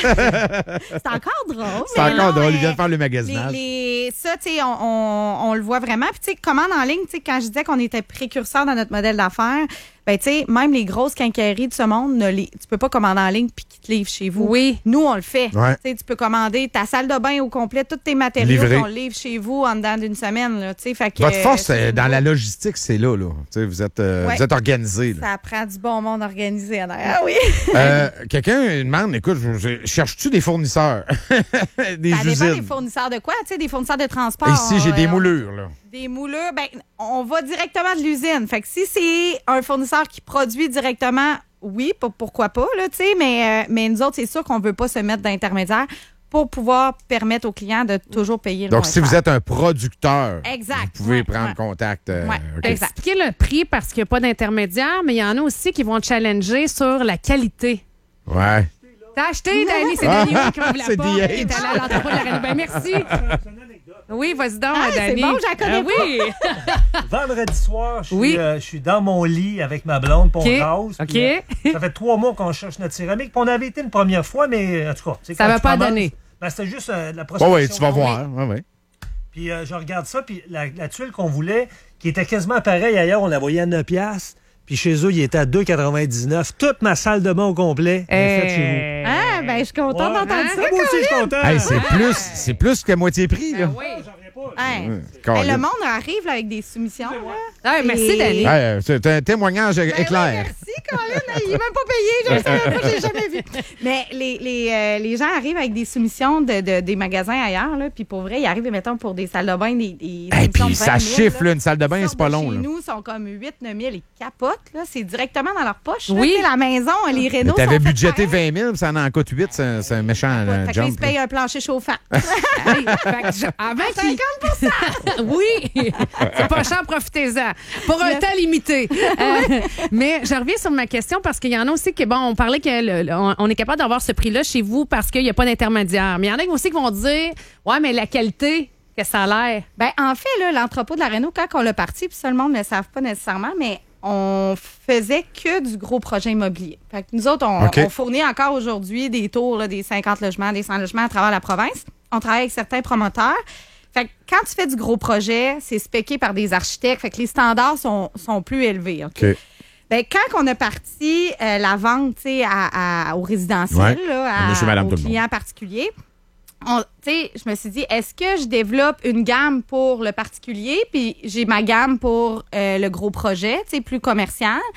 C'est encore drôle. C'est mais encore non, drôle. Ils euh, viennent faire le Les, magasinage. les- ça, tu sais, on, on, on le voit vraiment. Puis, tu sais, commande en ligne, tu sais, quand je disais qu'on était précurseur dans notre modèle d'affaires, ben, tu sais, même les grosses quincailleries de ce monde, ne les, tu peux pas commander en ligne puis qu'ils te livrent chez vous. Oui. Nous, on le fait. Ouais. Tu sais, tu peux commander ta salle de bain au complet, tous tes matériaux, Livré. qu'on livre chez vous en dedans d'une semaine, là, tu sais. Fait que, Votre force euh, euh, dans beau. la logistique, c'est là. là. Tu sais, Vous êtes, euh, Ouais. vous êtes organisé. Ça prend du bon monde organisé en arrière. Ah oui. Euh, Quelqu'un demande, écoute, je- je- cherches-tu des fournisseurs? des Ça dépend usines? des fournisseurs de quoi, tu sais, des fournisseurs de transport. Ici, j'ai des euh, moulures. Là. Des moulures, ben, on va directement de l'usine. Fait que si c'est un fournisseur qui produit directement, oui, pour- pourquoi pas, là, tu sais, mais, euh, mais nous autres, c'est sûr qu'on veut pas se mettre d'intermédiaire pour pouvoir permettre aux clients de toujours payer le Donc, moins si vous cher. être un producteur, Exact. vous pouvez Ouais, prendre ouais. contact. euh, Ouais, OK. exact. Expliquer le prix parce qu'il n'y a pas d'intermédiaire, mais il y en a aussi qui vont challenger sur la qualité. Ouais. T'as acheté, Danny? C'est Ah, Danny oui, qui m'a ouvert la c'est porte. D H. Il est allé à l'entrepôt de la Reine. Ben, merci. Oui, vas-y donc, Ah, c'est Danny. bon, je la connais Ah oui. Vendredi soir, je suis, Oui. euh, je suis dans mon lit avec ma blonde, puis on OK. jase, OK. puis, euh, ça fait trois mois qu'on cherche notre céramique, puis on avait été une première fois, mais en tout cas... tu sais, Ça quand va tu pas commences, donner. ben, c'était juste euh, la Ouais, prospection. ouais, tu vas qu'on voir. met. Ouais, ouais. Puis euh, je regarde ça, puis la, la tuile qu'on voulait, qui était quasiment pareille ailleurs, on la voyait à neuf piastres, puis chez eux, il était à deux quatre-vingt-dix-neuf. Toute ma salle de bain au complet est faite chez vous. Ah, ben, je suis contente Ouais. d'entendre Hein? ça. Moi aussi, je suis content. Hey, c'est plus, c'est plus que moitié prix. Là. Hey. Ouais, Hey, Colin. le monde arrive là, avec des soumissions. Là. Ah, merci, Et- Danny. Hey, euh, c'est un témoignage Ben éclair. oui, merci, Colin. Il n'est même pas payé. Je le savais pas, je l'ai jamais vu. Mais les, les, euh, les gens arrivent avec des soumissions de, de- des magasins ailleurs. Là, puis pour vrai, ils arrivent, mettons, pour des salles de bain, des, des Et soumissions puis de ça vingt mille, chiffre, là. là, une salle de bain, Ils c'est pas sortent de long. Chez Là. nous, ils sont comme huit neuf mille. Ils capotent. Là. C'est directement dans leur poche. là. Oui. Tu sais, la maison, les Mais rénaux. t'avais sont faits budgété pareil. vingt mille, puis ça en en coûte huit, c'est c'est un méchant euh, Fait que là, ils jump. se là. payent un plancher chauffant. Hey, fait que je- avant qu'il- Oui, c'est pas cher, profitez-en. Pour un Yes. temps limité. Euh, mais je reviens sur ma question parce qu'il y en a aussi qui, bon, on parlait qu'on on est capable d'avoir ce prix-là chez vous parce qu'il n'y a pas d'intermédiaire. Mais il y en a aussi qui vont dire, ouais, mais la qualité, que ça a l'air. Ben, en fait, là, l'entrepôt de la Réno, quand on l'a parti, puis ça, le monde ne le savent pas nécessairement, mais on faisait que du gros projet immobilier. Fait que nous autres, on, OK. on fournit encore aujourd'hui des tours, là, des cinquante logements, des cent logements à travers la province. On travaille avec certains promoteurs. Fait que quand tu fais du gros projet, c'est spéqué par des architectes. Fait que les standards sont, sont plus élevés. OK? OK. Ben, quand on a parti euh, la vente, tu sais, à, à- au résidentiel, Ouais. là, à, Monsieur, madame, aux tout le monde. clients particuliers, on- tu sais, je me suis dit, est-ce que je développe une gamme pour le particulier, puis j'ai ma gamme pour euh, le gros projet, tu sais, plus commercial.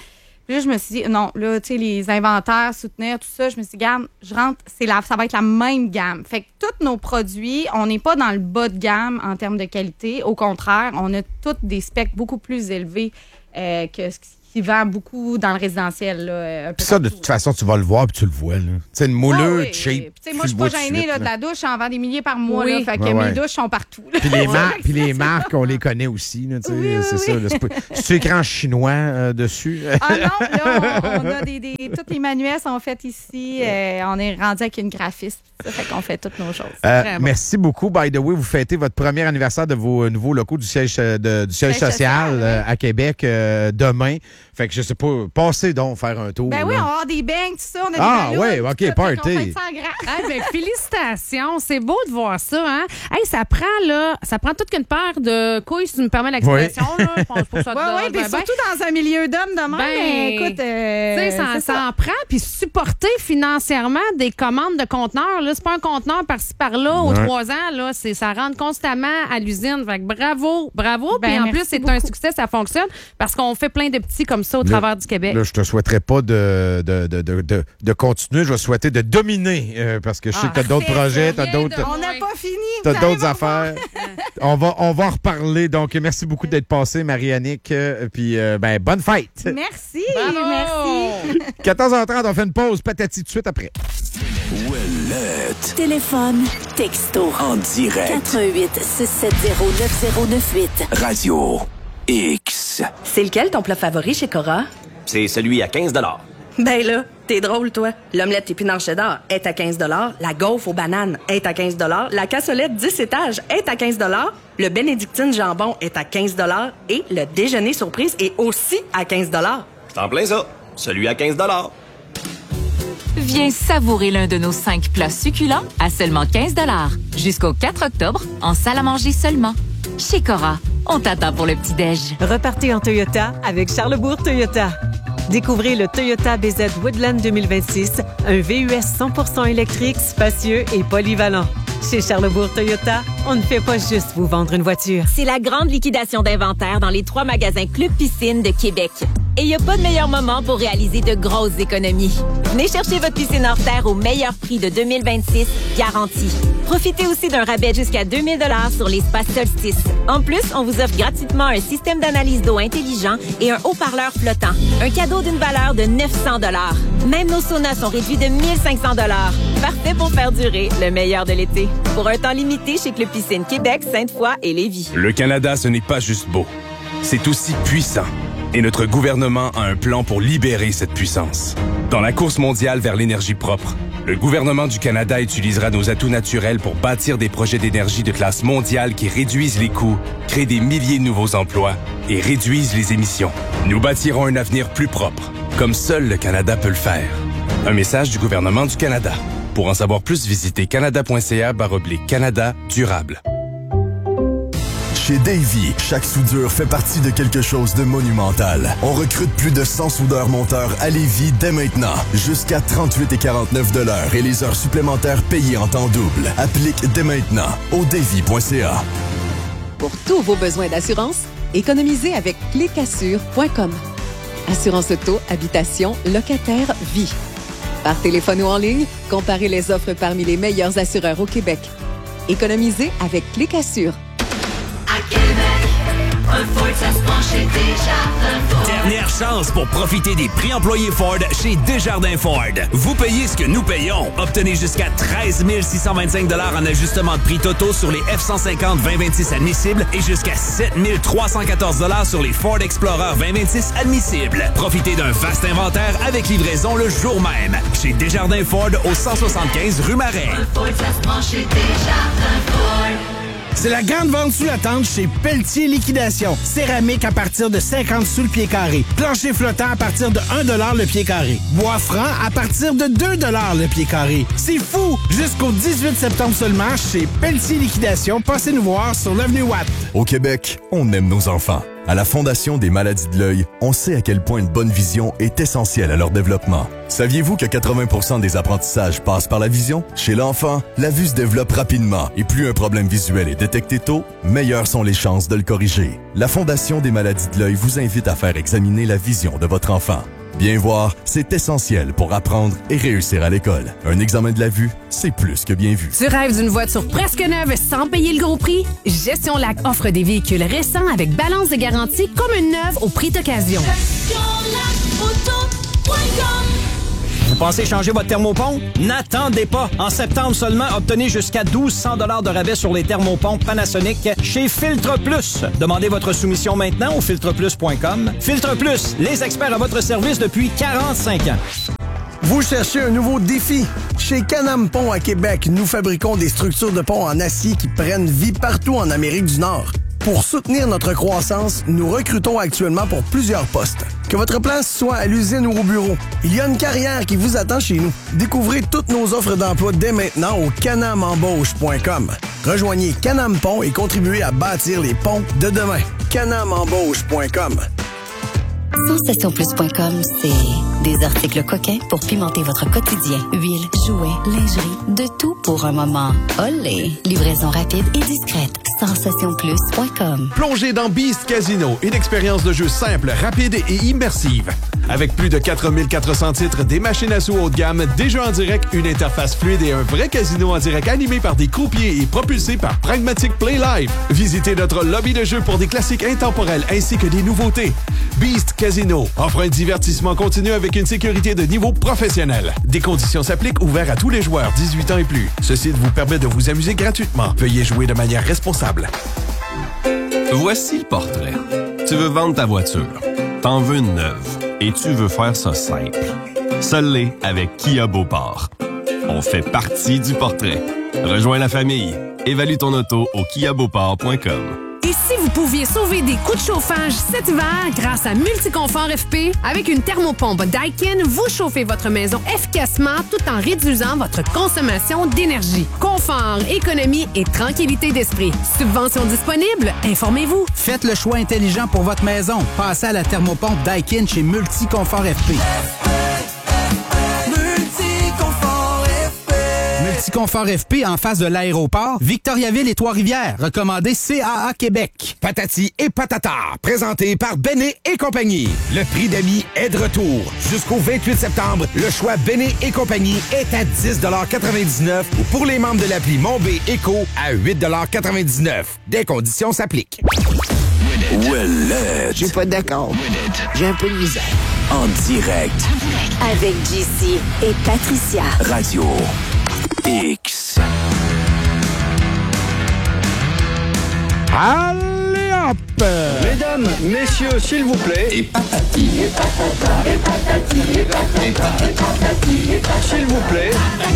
Puis là, je me suis dit, non, là, tu sais, les inventaires, soutenir, tout ça, je me suis dit, garde, je rentre, c'est la, ça va être la même gamme. Fait que tous nos produits, on n'est pas dans le bas de gamme en termes de qualité. Au contraire, on a tous des specs beaucoup plus élevés euh, que ce qui qui vend beaucoup dans le résidentiel. Là, puis ça, de toute façon, tu vas le voir puis tu le vois. Tu sais, une mouleux, oh, oui. cheap. Puis moi, je suis pas gênée là, de la douche. J'en vends des milliers par mois. Oui. Là, fait que ouais, mes ouais. douches sont partout. Puis les, mar- puis les marques, on les connaît aussi. Là, oui, oui, c'est oui. ça. Là, c'est, pas... c'est écran chinois euh, dessus. Ah non, là, on, on a des, des... Tous les manuels sont faits ici. Euh, on est rendu avec une graphiste. Ça fait qu'on fait toutes nos choses. Euh, merci beaucoup. By the way, vous fêtez votre premier anniversaire de vos nouveaux locaux du siège, de, du siège, siège social, social euh, à Québec euh, demain. Fait que je sais pas, passez donc faire un tour. Ben oui, là. on va avoir des bangs, tout ça. On a ah des oui, OK, party. Hey, ben, félicitations. C'est beau de voir ça. Hein? Hey, ça prend là, ça prend toute une paire de couilles, si tu me permets l'expression. Oui, là. Je pense pas que ça te oui, donne, oui, puis ben, surtout dans un milieu d'hommes de même. Ben, mais écoute, euh, tu sais, ça, c'est ça ça. en prend. Puis supporter financièrement des commandes de conteneurs, là, c'est pas un conteneur par-ci par-là aux Ouais. trois ans. Là, c'est, ça rentre constamment à l'usine. Fait que bravo, bravo. Ben, puis en merci plus, c'est beaucoup. un succès, ça fonctionne parce qu'on fait plein de petits comme ça au Là- travers du Québec. Là, je te souhaiterais pas de, de, de, de, de, de continuer. Je vais souhaiter de dominer euh, parce que je sais Ah, que tu as d'autres c'est projets, tu as rien d'autres, de On n'a pas fini. t'as vous allez d'autres affaires. on, va, on va en reparler. Donc, merci beaucoup d'être passé, Marie-Annick. Euh, puis, euh, ben, bonne fête. Merci, Bravo! merci. quatorze heures trente, on fait une pause. Patati tout de suite après. Ouellette. Téléphone, texto. En direct. quatre un huit, six sept zéro, neuf zéro neuf huit. Radio X. C'est lequel ton plat favori chez Cora? C'est celui à quinze dollars. Ben là, t'es drôle, toi. L'omelette épinards cheddar est à quinze dollars. La gaufre aux bananes est à quinze dollars. La cassolette dix étages est à quinze dollars. Le bénédictine jambon est à quinze dollars. Et le déjeuner surprise est aussi à quinze dollars. C'est en plein ça. Celui à quinze dollars. Viens savourer l'un de nos cinq plats succulents à seulement quinze dollars. Jusqu'au quatre octobre, en salle à manger seulement. Chez Cora, on t'attend pour le petit-déj. Repartez en Toyota avec Charlesbourg Toyota. Découvrez le Toyota B Z Woodland deux mille vingt-six, un V U S cent pour cent électrique, spacieux et polyvalent. Chez Charlesbourg Toyota, on ne fait pas juste vous vendre une voiture. C'est la grande liquidation d'inventaire dans les trois magasins Club Piscine de Québec. Et il n'y a pas de meilleur moment pour réaliser de grosses économies. Venez chercher votre piscine hors terre au meilleur prix de deux mille vingt-six, garanti. Profitez aussi d'un rabais jusqu'à deux mille dollars sur l'espace Solstice. En plus, on vous offre gratuitement un système d'analyse d'eau intelligent et un haut-parleur flottant. Un cadeau d'une valeur de neuf cents dollars. Même nos saunas sont réduits de mille cinq cents dollars. Parfait pour faire durer le meilleur de l'été. Pour un temps limité chez Club Piscine Québec, Sainte-Foy et Lévis. Le Canada, ce n'est pas juste beau. C'est aussi puissant. Et notre gouvernement a un plan pour libérer cette puissance. Dans la course mondiale vers l'énergie propre, le gouvernement du Canada utilisera nos atouts naturels pour bâtir des projets d'énergie de classe mondiale qui réduisent les coûts, créent des milliers de nouveaux emplois et réduisent les émissions. Nous bâtirons un avenir plus propre, comme seul le Canada peut le faire. Un message du gouvernement du Canada. Pour en savoir plus, visitez canada.ca baroblique Canada durable. Chez Davy, chaque soudure fait partie de quelque chose de monumental. On recrute plus de cent soudeurs-monteurs à Lévis dès maintenant. Jusqu'à trente-huit et quarante-neuf de l'heure et les heures supplémentaires payées en temps double. Applique dès maintenant au davy point c a. Pour tous vos besoins d'assurance, économisez avec clic assure point com. Assurance auto, habitation, locataire, vie. Par téléphone ou en ligne, comparez les offres parmi les meilleurs assureurs au Québec. Économisez avec clic assure. À Québec, un Ford, ça se prend chez Desjardins Ford. Dernière chance pour profiter des prix employés Ford chez Desjardins Ford. Vous payez ce que nous payons. Obtenez jusqu'à treize mille six cent vingt-cinq dollars en ajustement de prix totaux sur les F cent cinquante vingt vingt-six admissibles et jusqu'à sept mille trois cent quatorze dollars sur les Ford Explorer vingt vingt-six admissibles. Profitez d'un vaste inventaire avec livraison le jour même. Chez Desjardins Ford au cent soixante-quinze rue Marais. Un Ford, ça se prend chez Desjardins Ford. C'est la grande vente sous la tente chez Pelletier Liquidation. Céramique à partir de cinquante sous le pied carré. Plancher flottant à partir de un dollar le pied carré. Bois franc à partir de deux dollars le pied carré. C'est fou! Jusqu'au dix-huit septembre seulement chez Pelletier Liquidation. Passez nous voir sur l'avenue Watt. Au Québec, on aime nos enfants. À la Fondation des maladies de l'œil, on sait à quel point une bonne vision est essentielle à leur développement. Saviez-vous que quatre-vingts pour cent des apprentissages passent par la vision? Chez l'enfant, la vue se développe rapidement et plus un problème visuel est détecté tôt, meilleures sont les chances de le corriger. La Fondation des maladies de l'œil vous invite à faire examiner la vision de votre enfant. Bien voir, c'est essentiel pour apprendre et réussir à l'école. Un examen de la vue, c'est plus que bien vu. Tu rêves d'une voiture presque neuve sans payer le gros prix? Gestion Lac offre des véhicules récents avec balance de garantie comme une neuve au prix d'occasion. Vous pensez changer votre thermopompes? N'attendez pas! En septembre seulement, obtenez jusqu'à douze cents dollars de rabais sur les thermopompes Panasonic chez Filtre Plus. Demandez votre soumission maintenant au filtre plus point com. Filtre Plus, les experts à votre service depuis quarante-cinq ans. Vous cherchez un nouveau défi? Chez Can-Am Pont à Québec, nous fabriquons des structures de pont en acier qui prennent vie partout en Amérique du Nord. Pour soutenir notre croissance, nous recrutons actuellement pour plusieurs postes. Que votre place soit à l'usine ou au bureau, il y a une carrière qui vous attend chez nous. Découvrez toutes nos offres d'emploi dès maintenant au canam embauche point com. Rejoignez Can-Am Pont et contribuez à bâtir les ponts de demain. canam embauche point com. Sensation plus point com, c'est des articles coquins pour pimenter votre quotidien. Huile, jouets, lingerie, de tout pour un moment. Olé! Livraison rapide et discrète. sensation plus point com. Plongez dans Beast Casino, une expérience de jeu simple, rapide et immersive. Avec plus de quatre mille quatre cents titres, des machines à sous haut de gamme, des jeux en direct, une interface fluide et un vrai casino en direct animé par des croupiers et propulsé par Pragmatic Play Live. Visitez notre lobby de jeu pour des classiques intemporels ainsi que des nouveautés. Beast Casino offre un divertissement continu avec une sécurité de niveau professionnel. Des conditions s'appliquent, ouverts à tous les joueurs dix-huit ans et plus. Ce site vous permet de vous amuser gratuitement. Veuillez jouer de manière responsable. Voici le portrait. Tu veux vendre ta voiture. T'en veux une neuve. Et tu veux faire ça simple. Seul l'est avec Kia Beauport. On fait partie du portrait. Rejoins la famille. Évalue ton auto au kia beauport point com. Et si vous pouviez sauver des coûts de chauffage cet hiver grâce à Multiconfort F P, avec une thermopompe Daikin, vous chauffez votre maison efficacement tout en réduisant votre consommation d'énergie. Confort, économie et tranquillité d'esprit. Subvention disponible? Informez-vous. Faites le choix intelligent pour votre maison. Passez à la thermopompe Daikin chez Multiconfort F P. Multiconfort F P en face de l'aéroport, Victoriaville et Trois-Rivières. Recommandé C A A Québec. Patati et patata, présenté par Béné et compagnie. Le prix d'amis est de retour. Jusqu'au vingt-huit septembre, le choix Béné et compagnie est à dix quatre-vingt-dix-neuf ou pour les membres de l'appli Mon B Éco à huit quatre-vingt-dix-neuf. Des conditions s'appliquent. Ouellette. Je suis pas d'accord. J'ai un peu de misère. En direct. Avec J C et Patricia. Radio X. Allez hop! Mesdames, messieurs, s'il vous plaît. Et patati. Et patata. Et patati. Et patata. Et patati. Et patata. S'il vous plaît.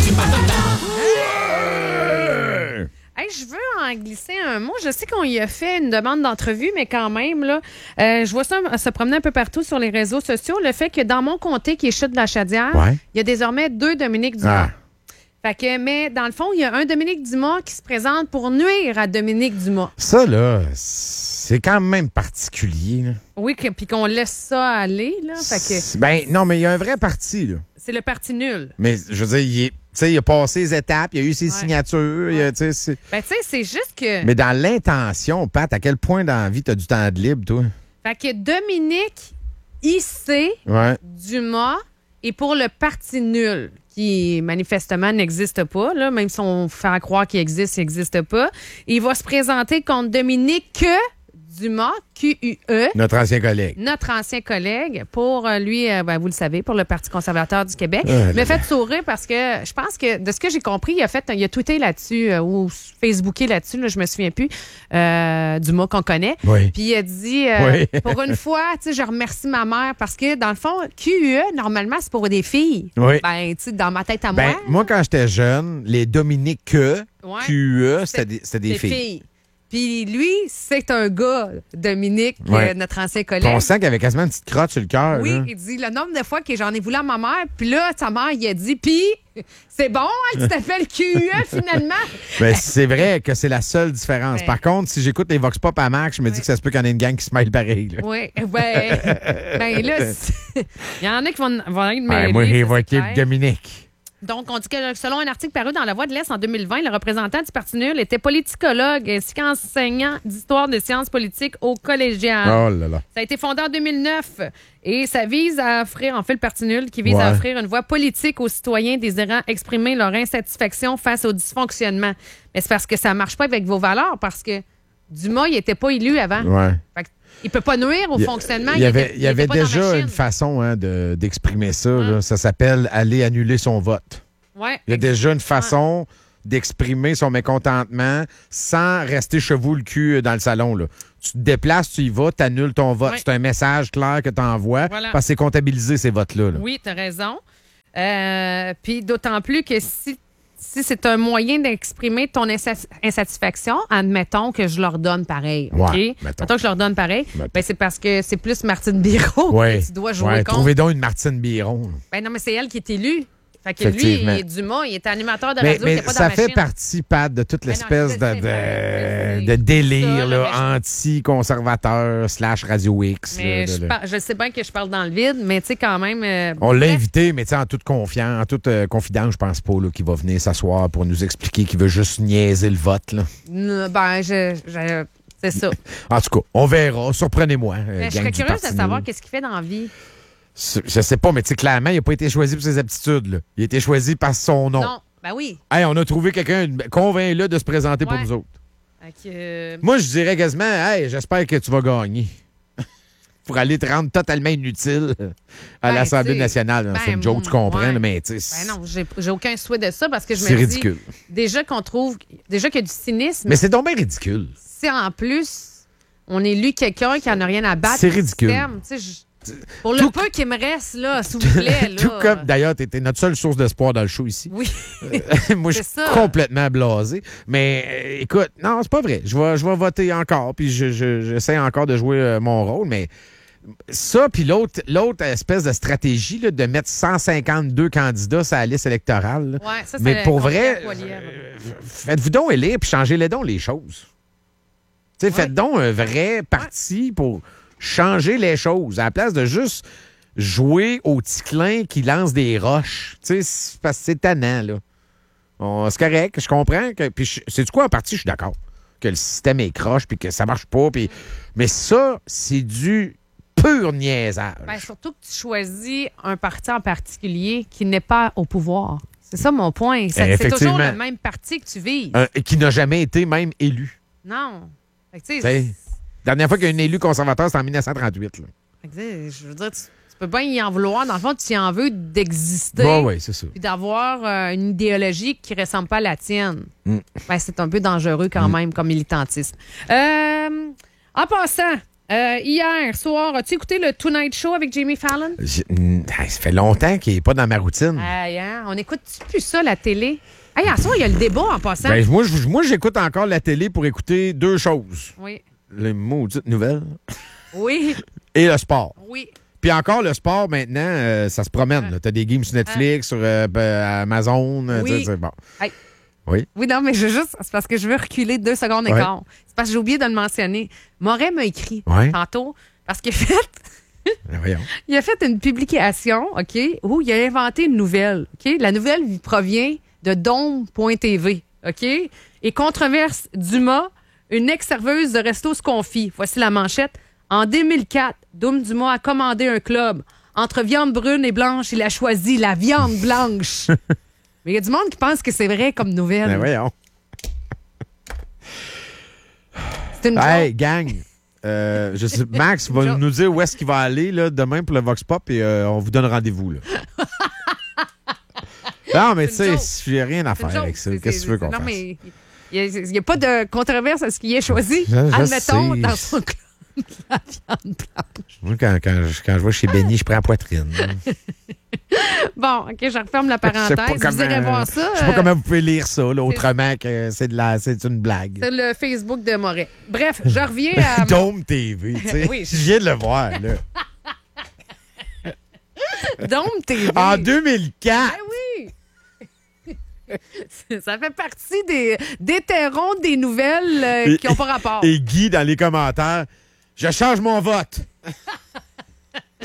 Hey, je veux en glisser un mot. Je sais qu'on y a fait une demande d'entrevue, mais quand même, là, euh, je vois ça se promener un peu partout sur les réseaux sociaux. Le fait que dans mon comté, qui est Chute de la Chaudière, ouais. il y a désormais deux Dominique Dumas. Ah. Fait que, mais dans le fond, il y a un Dominique Dumas qui se présente pour nuire à Dominique Dumas. Ça, là, c'est quand même particulier. Là. Oui, que, puis qu'on laisse ça aller. Là, fait que, ben non, mais il y a un vrai parti. Là. C'est le parti nul. Mais je veux dire, il, est, il a passé les étapes, il a eu ses ouais. signatures. Ouais. Il a, c'est... Ben, tu sais, c'est juste que... Mais dans l'intention, Pat, à quel point dans la vie tu as du temps de libre, toi? Fait que Dominique I C ouais. Dumas est pour le parti nul, qui manifestement n'existe pas, là, même si on fait croire qu'il existe, il n'existe pas. Et il va se présenter contre Dominique Dumas, Q U E. Notre ancien collègue. Notre ancien collègue, pour lui, euh, ben, vous le savez, pour le Parti conservateur du Québec. Euh, il m'a fait sourire parce que je pense que, de ce que j'ai compris, il a fait, il a tweeté là-dessus, euh, ou Facebooké là-dessus, là, je me souviens plus, euh, Dumas qu'on connaît. Oui. Puis il a dit, euh, oui. pour une fois, tu sais, je remercie ma mère parce que, dans le fond, Q U E, normalement, c'est pour des filles. Oui. Ben, tu sais, dans ma tête à ben, moi. Moi, quand j'étais jeune, les Dominique ouais. Q U E, c'était des, c'était des filles. filles. Puis lui, c'est un gars, Dominique, ouais. euh, notre ancien collègue. On sent qu'il avait quasiment une petite crotte sur le cœur. Oui, là. il dit le nombre de fois que j'en ai voulu à ma mère. Puis là, sa mère, il a dit, puis c'est bon, hein, tu t'appelles Q U E finalement. Ben, c'est vrai que c'est la seule différence. Ouais. Par contre, si j'écoute les Vox Pop à Max, je me dis ouais. que ça se peut qu'il y en ait une gang qui se mêle pareil. Là. Oui, ben, ben là, il y en a qui vont, vont être mêlés. Ouais, moi, j'ai évoqué Dominique. Donc, on dit que selon un article paru dans La Voix de l'Est en deux mille vingt, le représentant du Parti nul était politicologue ainsi qu'enseignant d'histoire de sciences politiques au collégial. Oh là là. Ça a été fondé en deux mille neuf et ça vise à offrir, en fait, le Parti nul qui vise Ouais. à offrir une voix politique aux citoyens désirant exprimer leur insatisfaction face au dysfonctionnement. Mais c'est parce que ça marche pas avec vos valeurs, parce que Dumas, il était pas élu avant. Ouais. Fait que il peut pas nuire au Il y a- fonctionnement. Il y avait, était- il y avait était pas dans la déjà machine. une façon hein, de- d'exprimer ça. là. Ça s'appelle aller annuler son vote. Ouais. Il y a déjà une façon d'exprimer son mécontentement sans rester chevaux le cul dans le salon. Là. Tu te déplaces, tu y vas, tu annules ton vote. Ouais. C'est un message clair que tu envoies Voilà. parce que c'est comptabilisé ces votes-là. là. Oui, tu as raison. Euh, Puis d'autant plus que si, si c'est un moyen d'exprimer ton insa- insatisfaction, admettons que je leur donne pareil. Ouais, OK? mettons. Mettons que je leur donne pareil, ben c'est parce que c'est plus Martine Biron Ouais. que tu dois jouer Ouais, contre. trouvez donc une Martine Biron. là. Ben non, mais c'est elle qui est élue. Fait que lui, Effectivement. il est Dumas, il est animateur de Mais, radio, mais il est pas dans ça la fait machine. partie, Pat, de toute Mais non, l'espèce je de, sais, ben, de, de délire ça, là, là, anti-conservateur slash Radio X. Mais là, je, là, là. par- je sais bien que je parle dans le vide, mais tu sais, quand même. euh, On l'a bref. invité, mais tu sais, en toute confiance, en toute euh, confidence, je pense pas là, qu'il va venir s'asseoir pour nous expliquer qu'il veut juste niaiser le vote. Là. N- Ben, je, je- c'est ça. En tout cas, on verra. Surprenez-moi. euh, Mais je gang serais du curieuse de Parti savoir nul. qu'est-ce qu'il fait dans la vie. C'est- Je sais pas, mais tu sais, clairement, il n'a pas été choisi pour ses aptitudes. Là. Il a été choisi par son nom. Non, ben oui. Hey, on a trouvé quelqu'un, convainc-le de se présenter pour Ouais. nous autres. Fait que, euh, Moi, je dirais quasiment, hey, j'espère que tu vas gagner. Pour aller te rendre totalement inutile à Ben, l'Assemblée t'sais, nationale. C'est ben, une joke, tu comprends, ouais. là, mais tu sais. Ben non, j'ai j'ai aucun souhait de ça parce que je me C'est dis, ridicule. déjà qu'on trouve, déjà qu'il y a du cynisme, Mais c'est donc bien ridicule. si en plus on élu quelqu'un qui en a rien à battre, C'est du ridicule. système, tu sais, je- pour le peu qui me reste, là, s'il vous plaît, là. Tout comme, d'ailleurs, tu étais notre seule source d'espoir dans le show ici. Oui. Euh, Moi, je suis C'est ça. complètement blasé. Mais euh, écoute, non, c'est pas vrai. Je vais, je vais voter encore, puis je- je- j'essaie encore de jouer euh, mon rôle, mais ça, puis l'autre l'autre espèce de stratégie là, de mettre cent cinquante-deux candidats sur la liste électorale. là. Ouais, ça, c'est mais pour contre vrai, Pierre Poilievre. euh, faites-vous donc élire, puis changez-les donc les choses. Tu sais, Faites donc un vrai parti pour changer les choses, à la place de juste jouer au ticlin qui lance des roches. Tu sais, c'est parce que c'est tannant, là. On- C'est correct, je comprends. Que, puis, je- c'est du quoi en partie, je suis d'accord. Que le système est croche, puis que ça marche pas. Puis, mais ça, c'est du pur niaisage. Ben, surtout que tu choisis un parti en particulier qui n'est pas au pouvoir. C'est ça mon point. Ça- Eh, C'est toujours effectivement. le même parti que tu vises. Un- qui n'a jamais été même élu. Non. Fait que, tu Tu sais, sais, dernière fois qu'il y a un élu conservateur, c'était en mille neuf cent trente-huit. Là. fait que, tu sais, je veux dire, tu, tu peux bien y en vouloir. Dans le fond, tu y en veux d'exister. Ouais, ouais, c'est ça. Puis d'avoir euh, une idéologie qui ressemble pas à la tienne. Mm. Ben, c'est un peu dangereux quand Mm. même comme militantisme. Euh, en passant, euh, hier soir, as-tu écouté le Tonight Show avec Jimmy Fallon? J'ai- mm, hey, ça fait longtemps qu'il n'est pas dans ma routine. Aïe, hein? On écoute plus ça, la télé? Hey, à soir, il y a le débat en passant. Ben, moi, je- moi, j'écoute encore la télé pour écouter deux choses. Oui. Les maudites nouvelles Oui. et le sport. Oui. Puis encore, le sport, maintenant, euh, ça se promène. Tu as des games sur Netflix, sur euh, ben, Amazon. euh, Oui. tu sais, c'est bon. Hey. Oui. Oui, non, mais je veux juste, c'est parce que je veux reculer deux secondes et Ouais. quart. C'est parce que j'ai oublié de le mentionner. Moret m'a écrit Ouais. tantôt parce qu'il a fait, Ben, voyons. il a fait une publication, OK, où il a inventé une nouvelle. OK? La nouvelle provient de dome point t v. OK? Et controverse Dumas, une ex-serveuse de resto se confie. Voici la manchette. En deux mille quatre, Dom Dumas a commandé un club. Entre viande brune et blanche, il a choisi la viande blanche. Mais il y a du monde qui pense que c'est vrai comme nouvelle. Ben, voyons. C'est une Hey, joke. gang. euh, je sais, Max va Joke. nous dire où est-ce qu'il va aller là, demain pour le Vox Pop et euh, on vous donne rendez-vous. Là. Non, mais tu C'est une sais, j'ai rien à C'est une faire joke. avec ça. C'est- Qu'est-ce que tu veux c'est- qu'on non, fasse? mais il n'y a, pas de controverse à ce qu'il ait choisi. Je- je Admettons, sais. dans son club, la viande blanche. Moi, quand, quand, je- quand je vais chez Benny, je prends la poitrine. Bon, OK, je referme la Je sais pas parenthèse. Vous irez comment- voir ça. Je sais pas euh, comment vous pouvez lire ça, là, autrement que c'est de la, c'est une blague. C'est le Facebook de Moret. Bref, je reviens à... Dome T V, tu sais. Oui, Je viens de le voir, là. Dome T V. En deux mille quatre. Ben oui! Ça fait partie des d'éterons des nouvelles euh, qui n'ont pas rapport. Et Guy, dans les commentaires, je change mon vote.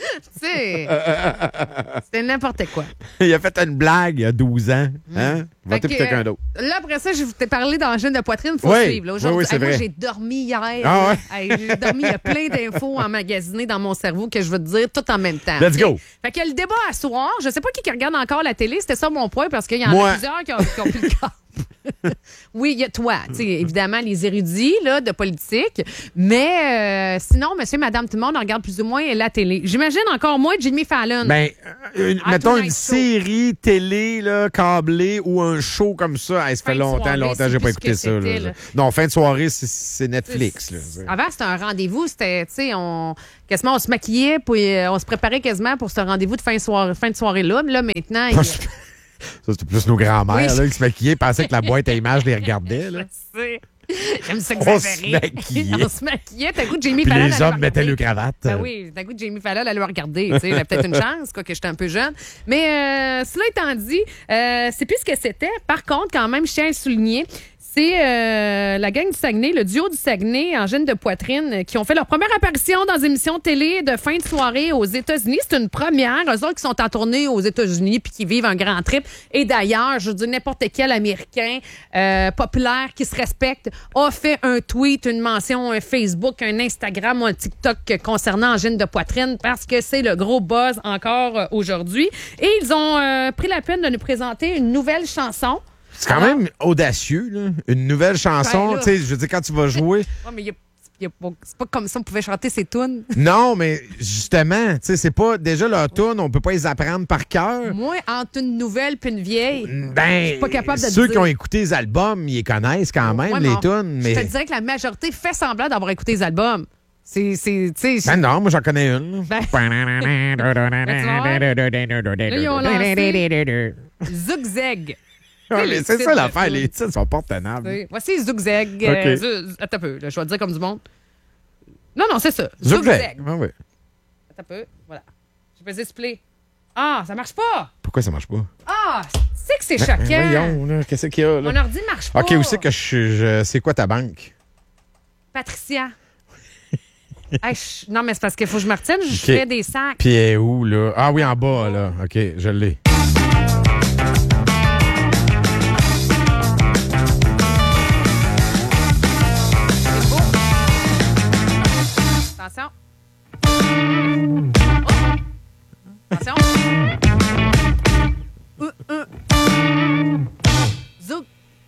Tu sais, c'était n'importe quoi. Il a fait une blague il y a douze ans. Hein? Votez pour quelqu'un d'autre. Là, après ça, je t'ai parlé d'angine de poitrine. Il faut oui, suivre. Là, oui, oui, c'est hey, vrai. Moi, j'ai dormi hier. Ah ouais? Hey, j'ai dormi. Il y a plein d'infos emmagasinées dans mon cerveau que je veux te dire tout en même temps. Let's go. Fait que le débat à soir, je sais pas qui, qui regarde encore la télé. C'était ça mon point parce qu'il y en Moi. a plusieurs qui ont, qui ont plus le câble. Oui, il y a toi, tu sais, évidemment, les érudits là, de politique. Mais euh, sinon, monsieur, madame, tout le monde regarde plus ou moins la télé. J'imagine encore moins Jimmy Fallon. Ben, une- Ah, mettons Tonight une Show. série télé là, câblée ou un show comme ça. Hey, ça Fin fait de longtemps, soirée, longtemps c'est que j'ai plus pas ce que écouté ça. c'était, là. là. Non, fin de soirée, c'est- c'est Netflix. Là. Avant, c'était un rendez-vous. C'était, tu sais, on, quasiment, on se maquillait, puis euh, on se préparait quasiment pour ce rendez-vous de fin de soirée, fin de soirée-là. Mais là, maintenant, il y a- Ça, c'était plus nos grands-mères Oui. là, qui se maquillaient, pensaient que la boîte à images les regardait. Là. Je sais. J'aime ça que On ça se fait rire. maquillait. On se maquillait. T'as goût de Jamie Puis Fallon. les allait hommes le mettaient regarder. le cravate. Ben oui, t'as goût de Jamie Fallon à le regarder. Tu sais, j'avais peut-être une chance, quoi, que j'étais un peu jeune. Mais euh, cela étant dit, euh, c'est plus ce que c'était. Par contre, quand même, je tiens à le souligner. C'est euh, la gang du Saguenay, le duo du Saguenay, Angine de Poitrine, qui ont fait leur première apparition dans des émissions télé de fin de soirée aux États-Unis. C'est une première. Eux autres qui sont en tournée aux États-Unis puis qui vivent un grand trip. Et d'ailleurs, je dis n'importe quel Américain euh, populaire qui se respecte a fait un tweet, une mention, un Facebook, un Instagram ou un TikTok concernant Angine de Poitrine parce que c'est le gros buzz encore euh, aujourd'hui. Et ils ont euh, pris la peine de nous présenter une nouvelle chanson. C'est quand même audacieux, là. Une nouvelle chanson. Ben là. Tu sais, je veux dire, quand tu vas jouer. Ouais, mais y a- y a pas- c'est pas comme ça on pouvait chanter ses tunes. Non, mais justement, tu sais, c'est pas. Déjà, leurs tunes, on peut pas les apprendre par cœur. Moi, entre une nouvelle puis une vieille, Ben, je suis pas capable de te ceux dire. qui ont écouté les albums, ils les connaissent quand même, Ouais, les mais on- tunes. Mais... Je te dirais que la majorité fait semblant d'avoir écouté les albums. C'est, c'est, tu sais. Ben non, moi, j'en connais une. Ben- Là, ils ont lancé Zugzag. Ouais, mais c'est ça l'affaire, les titres sont pas tenables. C'est- Voici Zugzag. OK. Euh, Zuz- Attends un peu, là, je vais te dire comme du monde. Non, non, c'est ça. Zugzag. Zugzag. Ouais, ouais. Attends un peu, voilà. Je vais display. Ah, ça marche pas. Pourquoi ça marche pas? Ah, c'est que c'est Ben, choquant. voyons, là, qu'est-ce qu'il y a, là? Mon ordi marche pas. OK, où c'est que je, je- c'est quoi ta banque? Patricia. Hey, je- non, mais c'est parce qu'il faut que je me retienne, je OK. fais des sacs. Puis elle est où, là? Ah oui, en bas, là. OK, je l'ai. Attention. Oh. Attention. Euh, euh. Zouk.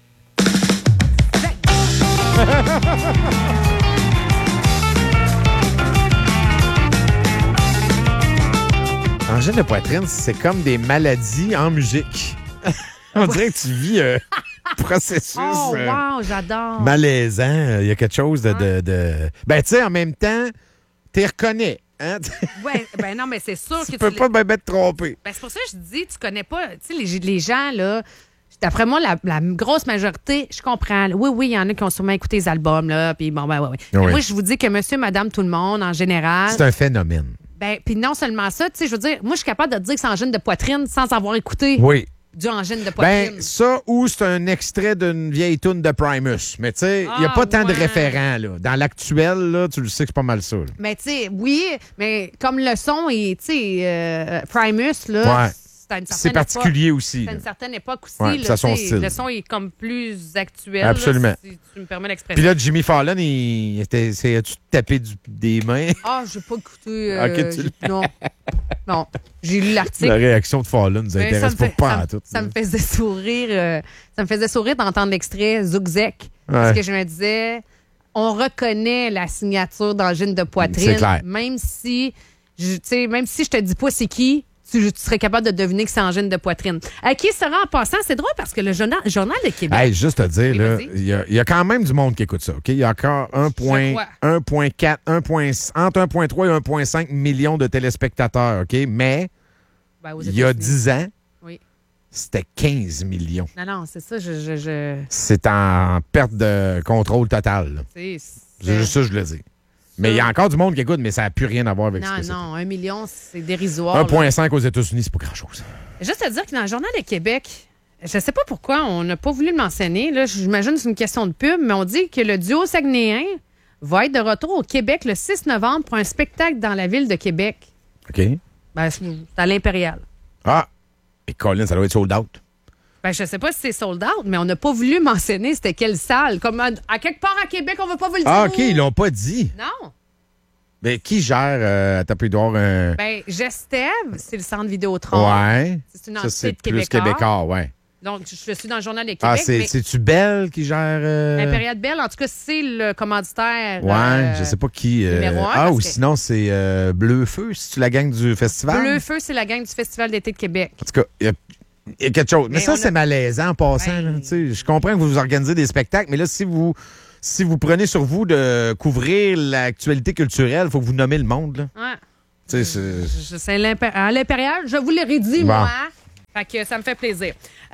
Angine de poitrine, c'est comme des maladies en musique. On dirait que tu vis un processus Oh, euh, wow, j'adore. malaisant. Il y a quelque chose de... de, de- Ben, tu sais, en même temps, tu reconnais. Hein? Ouais, ben non, mais c'est sûr que tu tu peux l'es- pas ben, ben te tromper. Ben, c'est pour ça que je te dis, tu connais pas, tu sais, les, les gens, là, d'après moi, la, la grosse majorité, je comprends. là. Oui, oui, il y en a qui ont sûrement écouté les albums, là, puis bon, ben, ouais, ouais. Mais Oui. moi, je vous dis que monsieur, madame, tout le monde, en général. C'est un phénomène. Ben, puis non seulement ça, tu sais, je veux dire, moi, je suis capable de te dire que c'est angine de poitrine sans avoir écouté Oui. du angine de poitrine. Ben, ça, ou c'est un extrait d'une vieille toune de Primus. Mais tu sais, il n'y a Ah, pas tant de ouais. référents, là. Dans l'actuel, là, tu le sais que c'est pas mal ça. là. Mais tu sais, oui, mais comme le son est, tu sais, euh, Primus, là, Ouais. c'est à une certaine C'est particulier époque. aussi, C'est à une là. certaine époque aussi. Ouais, là, ça a son tu sais, style. Le son est comme plus actuel. là, Absolument. si tu me permets l'expression. Puis là, Jimmy Fallon, il était, c'est, as-tu tapé du- des mains? Ah, j'ai pas écouté. euh, Ok, tu j'ai- non. Non. J'ai lu l'article. La réaction de Fallon nous Mais intéresse me pas, fait- pas ça, à me- tout. ça me faisait sourire. euh, ça me faisait sourire d'entendre l'extrait Zugzek. Parce Ouais. que je me disais, on reconnaît la signature d'angine de poitrine. C'est clair. Même si, je, tu sais, même si je te dis pas c'est qui, tu, tu serais capable de deviner que c'est angine de poitrine. À qui sera en passant? C'est drôle parce que le journal, journal de Québec. Hey, juste te dire, Oui, là, vas-y. il y, a- il y a quand même du monde qui écoute ça. OK? Il y a encore un point- crois. un virgule quatre, un point- entre un virgule trois et un virgule cinq millions de téléspectateurs. OK? Mais Ben, aux il y a États-Unis. dix ans, Oui. c'était quinze millions. Non, non, c'est ça. Je, je, je- C'est en perte de contrôle total. là. c'est- C'est juste ça, je le dis. Mais il y a encore du monde qui écoute, mais ça n'a plus rien à voir avec ce Non, que c'est. non, un million, c'est dérisoire. un là. virgule cinq aux États-Unis, c'est pas grand-chose. Juste à dire que dans le Journal de Québec, je sais pas pourquoi on n'a pas voulu le mentionner. Là, j'imagine que c'est une question de pub, mais on dit que le duo saguenéen va être de retour au Québec le six novembre pour un spectacle dans la ville de Québec. OK. Ben, c'est à l'Impérial. Ah! Et Colin, ça doit être sold out. Ben, je sais pas si c'est sold out, mais on n'a pas voulu mentionner c'était quelle salle. Comme à, à quelque part à Québec, on veut pas vous le dire. Ah, OK, ils l'ont pas dit. Non. Ben, qui gère euh, à Tapis d'Or un. Ben, Gestev, c'est le centre Vidéotron. Ouais. C'est une Ça, entité c'est de plus Québécois. Québécois, ouais. Donc, je suis dans le Journal de Québec. Ah, c'est, mais c'est-tu Bell qui gère. Euh... Impérial Bell, en tout cas, c'est le commanditaire. Ouais, euh, je sais pas qui. euh, numéro un, ah, parce ou que- sinon, c'est euh, Bleu Feu, c'est-tu la gang du festival? Bleu Feu, c'est la gang du Festival d'été de Québec. En tout cas, il y a, il y a quelque chose. Mais, Mais ça, on c'est a- malaisant en passant. là, tu sais. Je comprends que vous organisez des spectacles, mais là, si vous. Si vous prenez sur vous de couvrir l'actualité culturelle, il faut que vous nommez le monde. Là. Ouais. Tu sais, c'est- Je- C'est l'impé- à l'Impérial, je vous l'aurais dit, Bon. moi. Fait que ça me fait plaisir.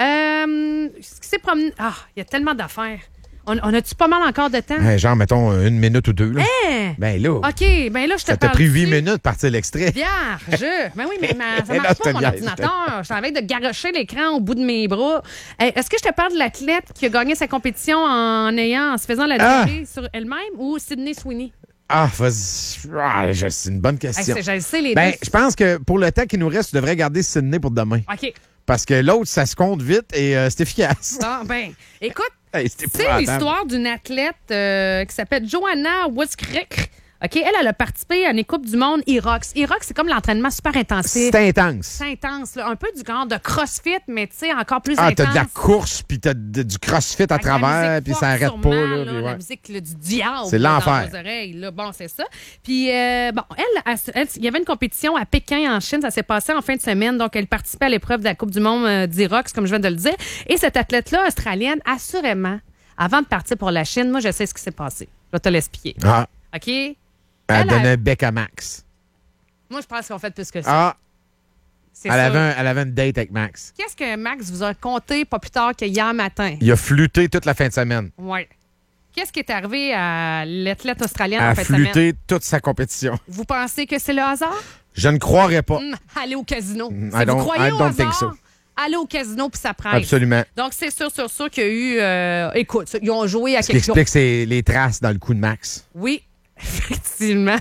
Euh, ce qui s'est promené. Ah, il y a tellement d'affaires. On, on a-tu pas mal encore de temps? Hey, genre, mettons une minute ou deux. Là. Hein? Ben là. OK, ben là, je te Ça t'a parle. pris huit minutes de partir l'extrait. Vierge! Ben oui, mais ma- ça Non, marche je te pas, mon niaise, ordinateur. Je suis avec de garrocher l'écran au bout de mes bras. Hey, est-ce que je te parle de l'athlète qui a gagné sa compétition en ayant, en se faisant la Ah! durée sur elle-même ou Sydney Sweeney? Ah, vas-y. Ah, je- c'est une bonne question. Hey, c'est- je le sais, les ben, deux. je pense que pour le temps qui nous reste, tu devrais garder Sydney pour demain. OK. Parce que l'autre, ça se compte vite et euh, c'est efficace. Bon, ben, écoute, Hey, c'est c'est épouvantable. l'histoire d'une athlète euh, qui s'appelle Joanna Wiskrick. OK, elle, elle a participé à une Coupe du monde Irox. Irox, c'est comme l'entraînement super intensif. C'est intense. C'est intense, là. Un peu du genre de CrossFit, mais tu sais, encore plus Ah, intense. t'as de la course, puis t'as de- du crossfit à Avec la travers, musique puis forte ça arrête sûrement, pas. Là, là, puis La ouais. musique là, du diable. C'est là, l'enfer. Dans vos oreilles, là. Bon, c'est ça. Puis, euh, bon, elle, elle- elle- il y avait une compétition à Pékin, en Chine. Ça s'est passé en fin de semaine. Donc, elle participait à l'épreuve de la Coupe du monde euh, d'Irox, comme je viens de le dire. Et cette athlète-là, australienne, assurément, avant de partir pour la Chine, moi, je sais ce qui s'est passé. Je vais te l'expliquer. Ah, OK? elle Elle donnait a- un bec à Max. Moi, je pense qu'on fait plus que ça. Ah, C'est elle sûr. avait, un- elle avait une date avec Max. Qu'est-ce que Max vous a conté pas plus tard que hier matin? Il a flûté toute la fin de semaine. Oui. Qu'est-ce qui est arrivé à l'athlète australienne Elle en a fin de semaine? flûté toute sa compétition. Vous pensez que c'est le hasard? Je ne croirais pas. Hum, allez au casino. Mm, Si I vous don't- croyez I au don't think hasard, so. allez au casino puis ça prend. Absolument. Donc, c'est sûr, sûr, sûr qu'il y a eu... euh, écoute, ils ont joué à Ce qui quelque chose. explique, c'est les traces dans le coup de Max. Oui, effectivement.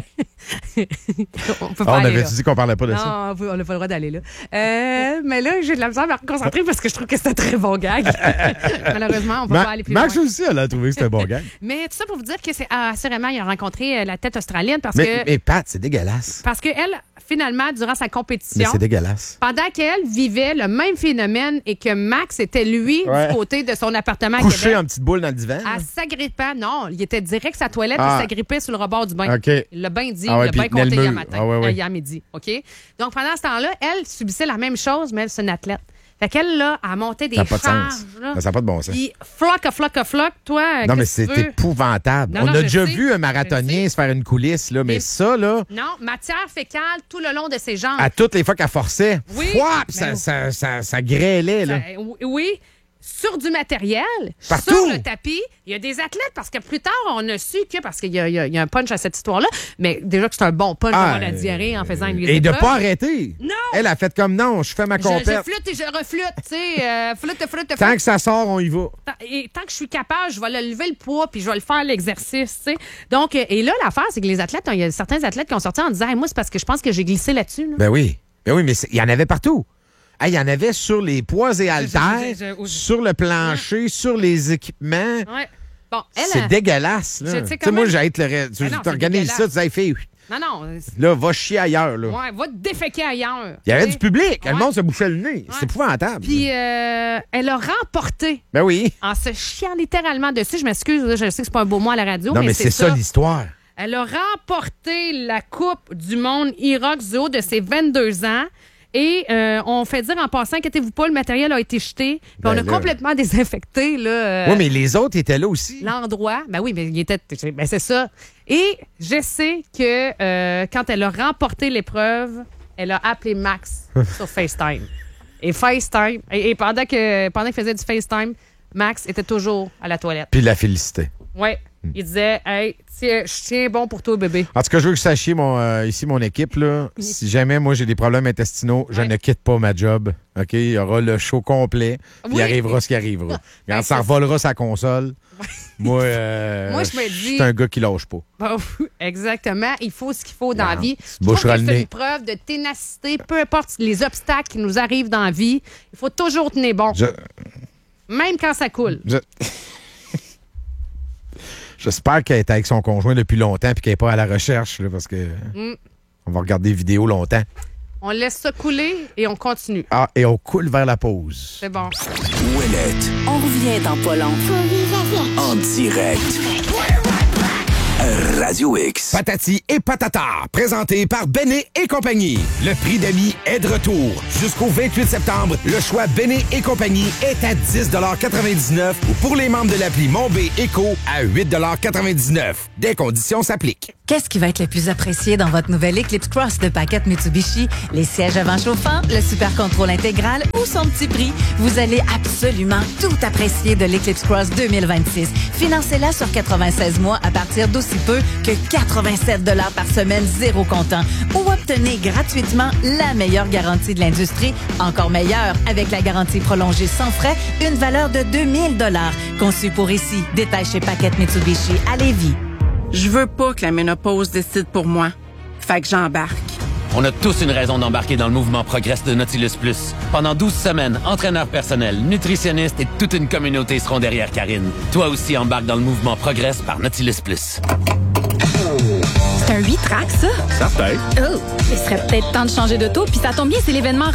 on peut Ah, pas on aller avait là. dit qu'on parlait pas de non, ça. on n'a pas le droit d'aller là. Euh, mais là, j'ai de la misère à me concentrer parce que je trouve que c'est un très bon gag. Malheureusement, on peut Ma- pas aller plus Max loin. aussi, elle a trouvé que c'était un bon gars. Mais tout ça pour vous dire que c'est assurément, il a rencontré euh, la tête australienne parce Mais, que... mais Pat, c'est dégueulasse. Parce qu'elle, finalement, durant sa Mais compétition, c'est dégueulasse. pendant qu'elle vivait le même phénomène et que Max était, lui, Ouais. du côté de son appartement à Couché Québec, en petite boule dans le divan. elle s'agrippait. Non, il était direct sa toilette Ah. et s'agrippait sur le rebord du bain. OK. Il l'a bien dit, Ah ouais, il l'a puis bien il tenait compté le hier mur. matin, Ah ouais, ouais. euh, hier midi. OK? Donc, pendant ce temps-là, elle subissait la même chose, mais elle, c'est une athlète. Fait qu'elle, là, a monté des Ça n'a pas de charges. sens. là. Ça n'a pas de bon sens. Puis, floc à floc à floc, toi, Non, mais qu'est-ce que c'est tu veux? épouvantable. Non, On non, a je déjà sais. vu un marathonien se faire une coulisse, là, mais Et- ça, là, Non, matière fécale tout le long de ses jambes. à toutes les fois qu'elle forçait, Oui, fouah, mais ça, oui. ça, ça, ça grêlait. Là. Ça- oui, sur du matériel, Partout. sur le tapis. Il y a des athlètes, parce que plus tard, on a su que, parce qu'il y, a- il y a il y a un punch à cette histoire-là, mais déjà que c'est un bon punch Ah, pour la diarrhée en faisant une Et de pas arrêter. Non! Elle a fait comme non, je fais ma Je, je compète. flûte et je reflûte, tu sais, euh, flûte, flûte, flûte. Tant que ça sort, on y va. Tant- Et tant que je suis capable, je vais le lever le poids puis je vais le faire l'exercice, tu sais. Donc, euh, et là, l'affaire, c'est que les athlètes, il y a certains athlètes qui ont sorti en disant, hey, moi, c'est parce que je pense que j'ai glissé là-dessus. là. Ben oui. Ben oui, mais c'est- il y en avait partout. Hey, il y en avait sur les poids et haltères, je- je- je- sur le plancher, sur les équipements. Ouais. Bon, elle. C'est euh, dégueulasse, là. je sais Tu sais, quand moi, même- j'ai être le reste. Tu Ah non, c'est organises ça, tu dégueulasse. dis, hey, fille, Non, non. c'est- là, va chier ailleurs, là. Ouais, va te déféquer ailleurs. Il y avait tu sais. du public. Le Ouais. monde se bouchait le nez. C'est épouvantable. Puis, euh, elle a remporté, Ben oui. en se chiant littéralement dessus, je m'excuse, là, je sais que c'est pas un beau mot à la radio, Non, mais, mais c'est ça l'histoire. Elle a remporté la Coupe du monde Irox du haut de ses vingt-deux ans. Et euh, on fait dire en passant, inquiétez-vous pas, le matériel a été jeté. Puis Ben on a là. complètement désinfecté là, euh, Oui, mais les autres étaient là aussi. l'endroit. Ben oui, mais il était. Ben c'est ça. Et je sais que euh, quand elle a remporté l'épreuve, elle a appelé Max sur FaceTime. Et FaceTime. Et, et pendant que pendant qu'il faisait du FaceTime, Max était toujours à la toilette. Puis la félicité. Ouais. Il disait, hey, tiens, je tiens bon pour toi, bébé. En tout cas, je veux que vous sachiez, mon, euh, ici, mon équipe, là, si jamais moi j'ai des problèmes intestinaux, je ne quitte pas ma job. OK? Il y aura le show complet, puis Oui. il arrivera ce qui arrivera. Quand Ben, ça c'est revolera sa console, moi, euh, Moi, je me je dis- suis un gars qui lâche pas. Bon, exactement. Il faut ce qu'il faut dans la vie. Je trouve bouchera que le c'est nez. une preuve de ténacité. Peu importe les obstacles qui nous arrivent dans la vie, il faut toujours tenir bon. Je- Même quand ça coule. je- J'espère qu'elle est avec son conjoint depuis longtemps puis qu'elle n'est pas à la recherche, là, parce que Mm. on va regarder des vidéos longtemps. On laisse ça couler et on continue. Ah, et on coule vers la pause. C'est bon. Ouellette, On revient dans pas long. en direct. Radio X. Patati et patata, présenté par Béné et compagnie. Le prix d'amis est de retour. Jusqu'au vingt-huit septembre, le choix Béné et compagnie est à dix quatre-vingt-dix-neuf ou pour les membres de l'appli Mon B Éco à huit quatre-vingt-dix-neuf. Des conditions s'appliquent. Qu'est-ce qui va être le plus apprécié dans votre nouvelle Eclipse Cross de paquette Mitsubishi? Les sièges avant chauffants, le super contrôle intégral ou son petit prix? Vous allez absolument tout apprécier de l'Eclipse Cross deux mille vingt-six. Financez-la sur quatre-vingt-seize mois à partir d'aussi peu que quatre-vingt-sept dollars par semaine, zéro comptant. Ou obtenez gratuitement la meilleure garantie de l'industrie, encore meilleure avec la garantie prolongée sans frais, une valeur de deux mille dollars. Conçue pour ici. Détail chez Paquette Mitsubishi à Lévis. Je veux pas que la ménopause décide pour moi. Fait que j'embarque. On a tous une raison d'embarquer dans le mouvement Progress de Nautilus Plus. Pendant douze semaines, entraîneurs personnels, nutritionnistes et toute une communauté seront derrière Karine. Toi aussi embarque dans le mouvement Progress par Nautilus Plus. C'est un huit tracks, ça? Certain. Oh, il serait peut-être temps de changer d'auto, puis ça tombe bien, c'est l'événement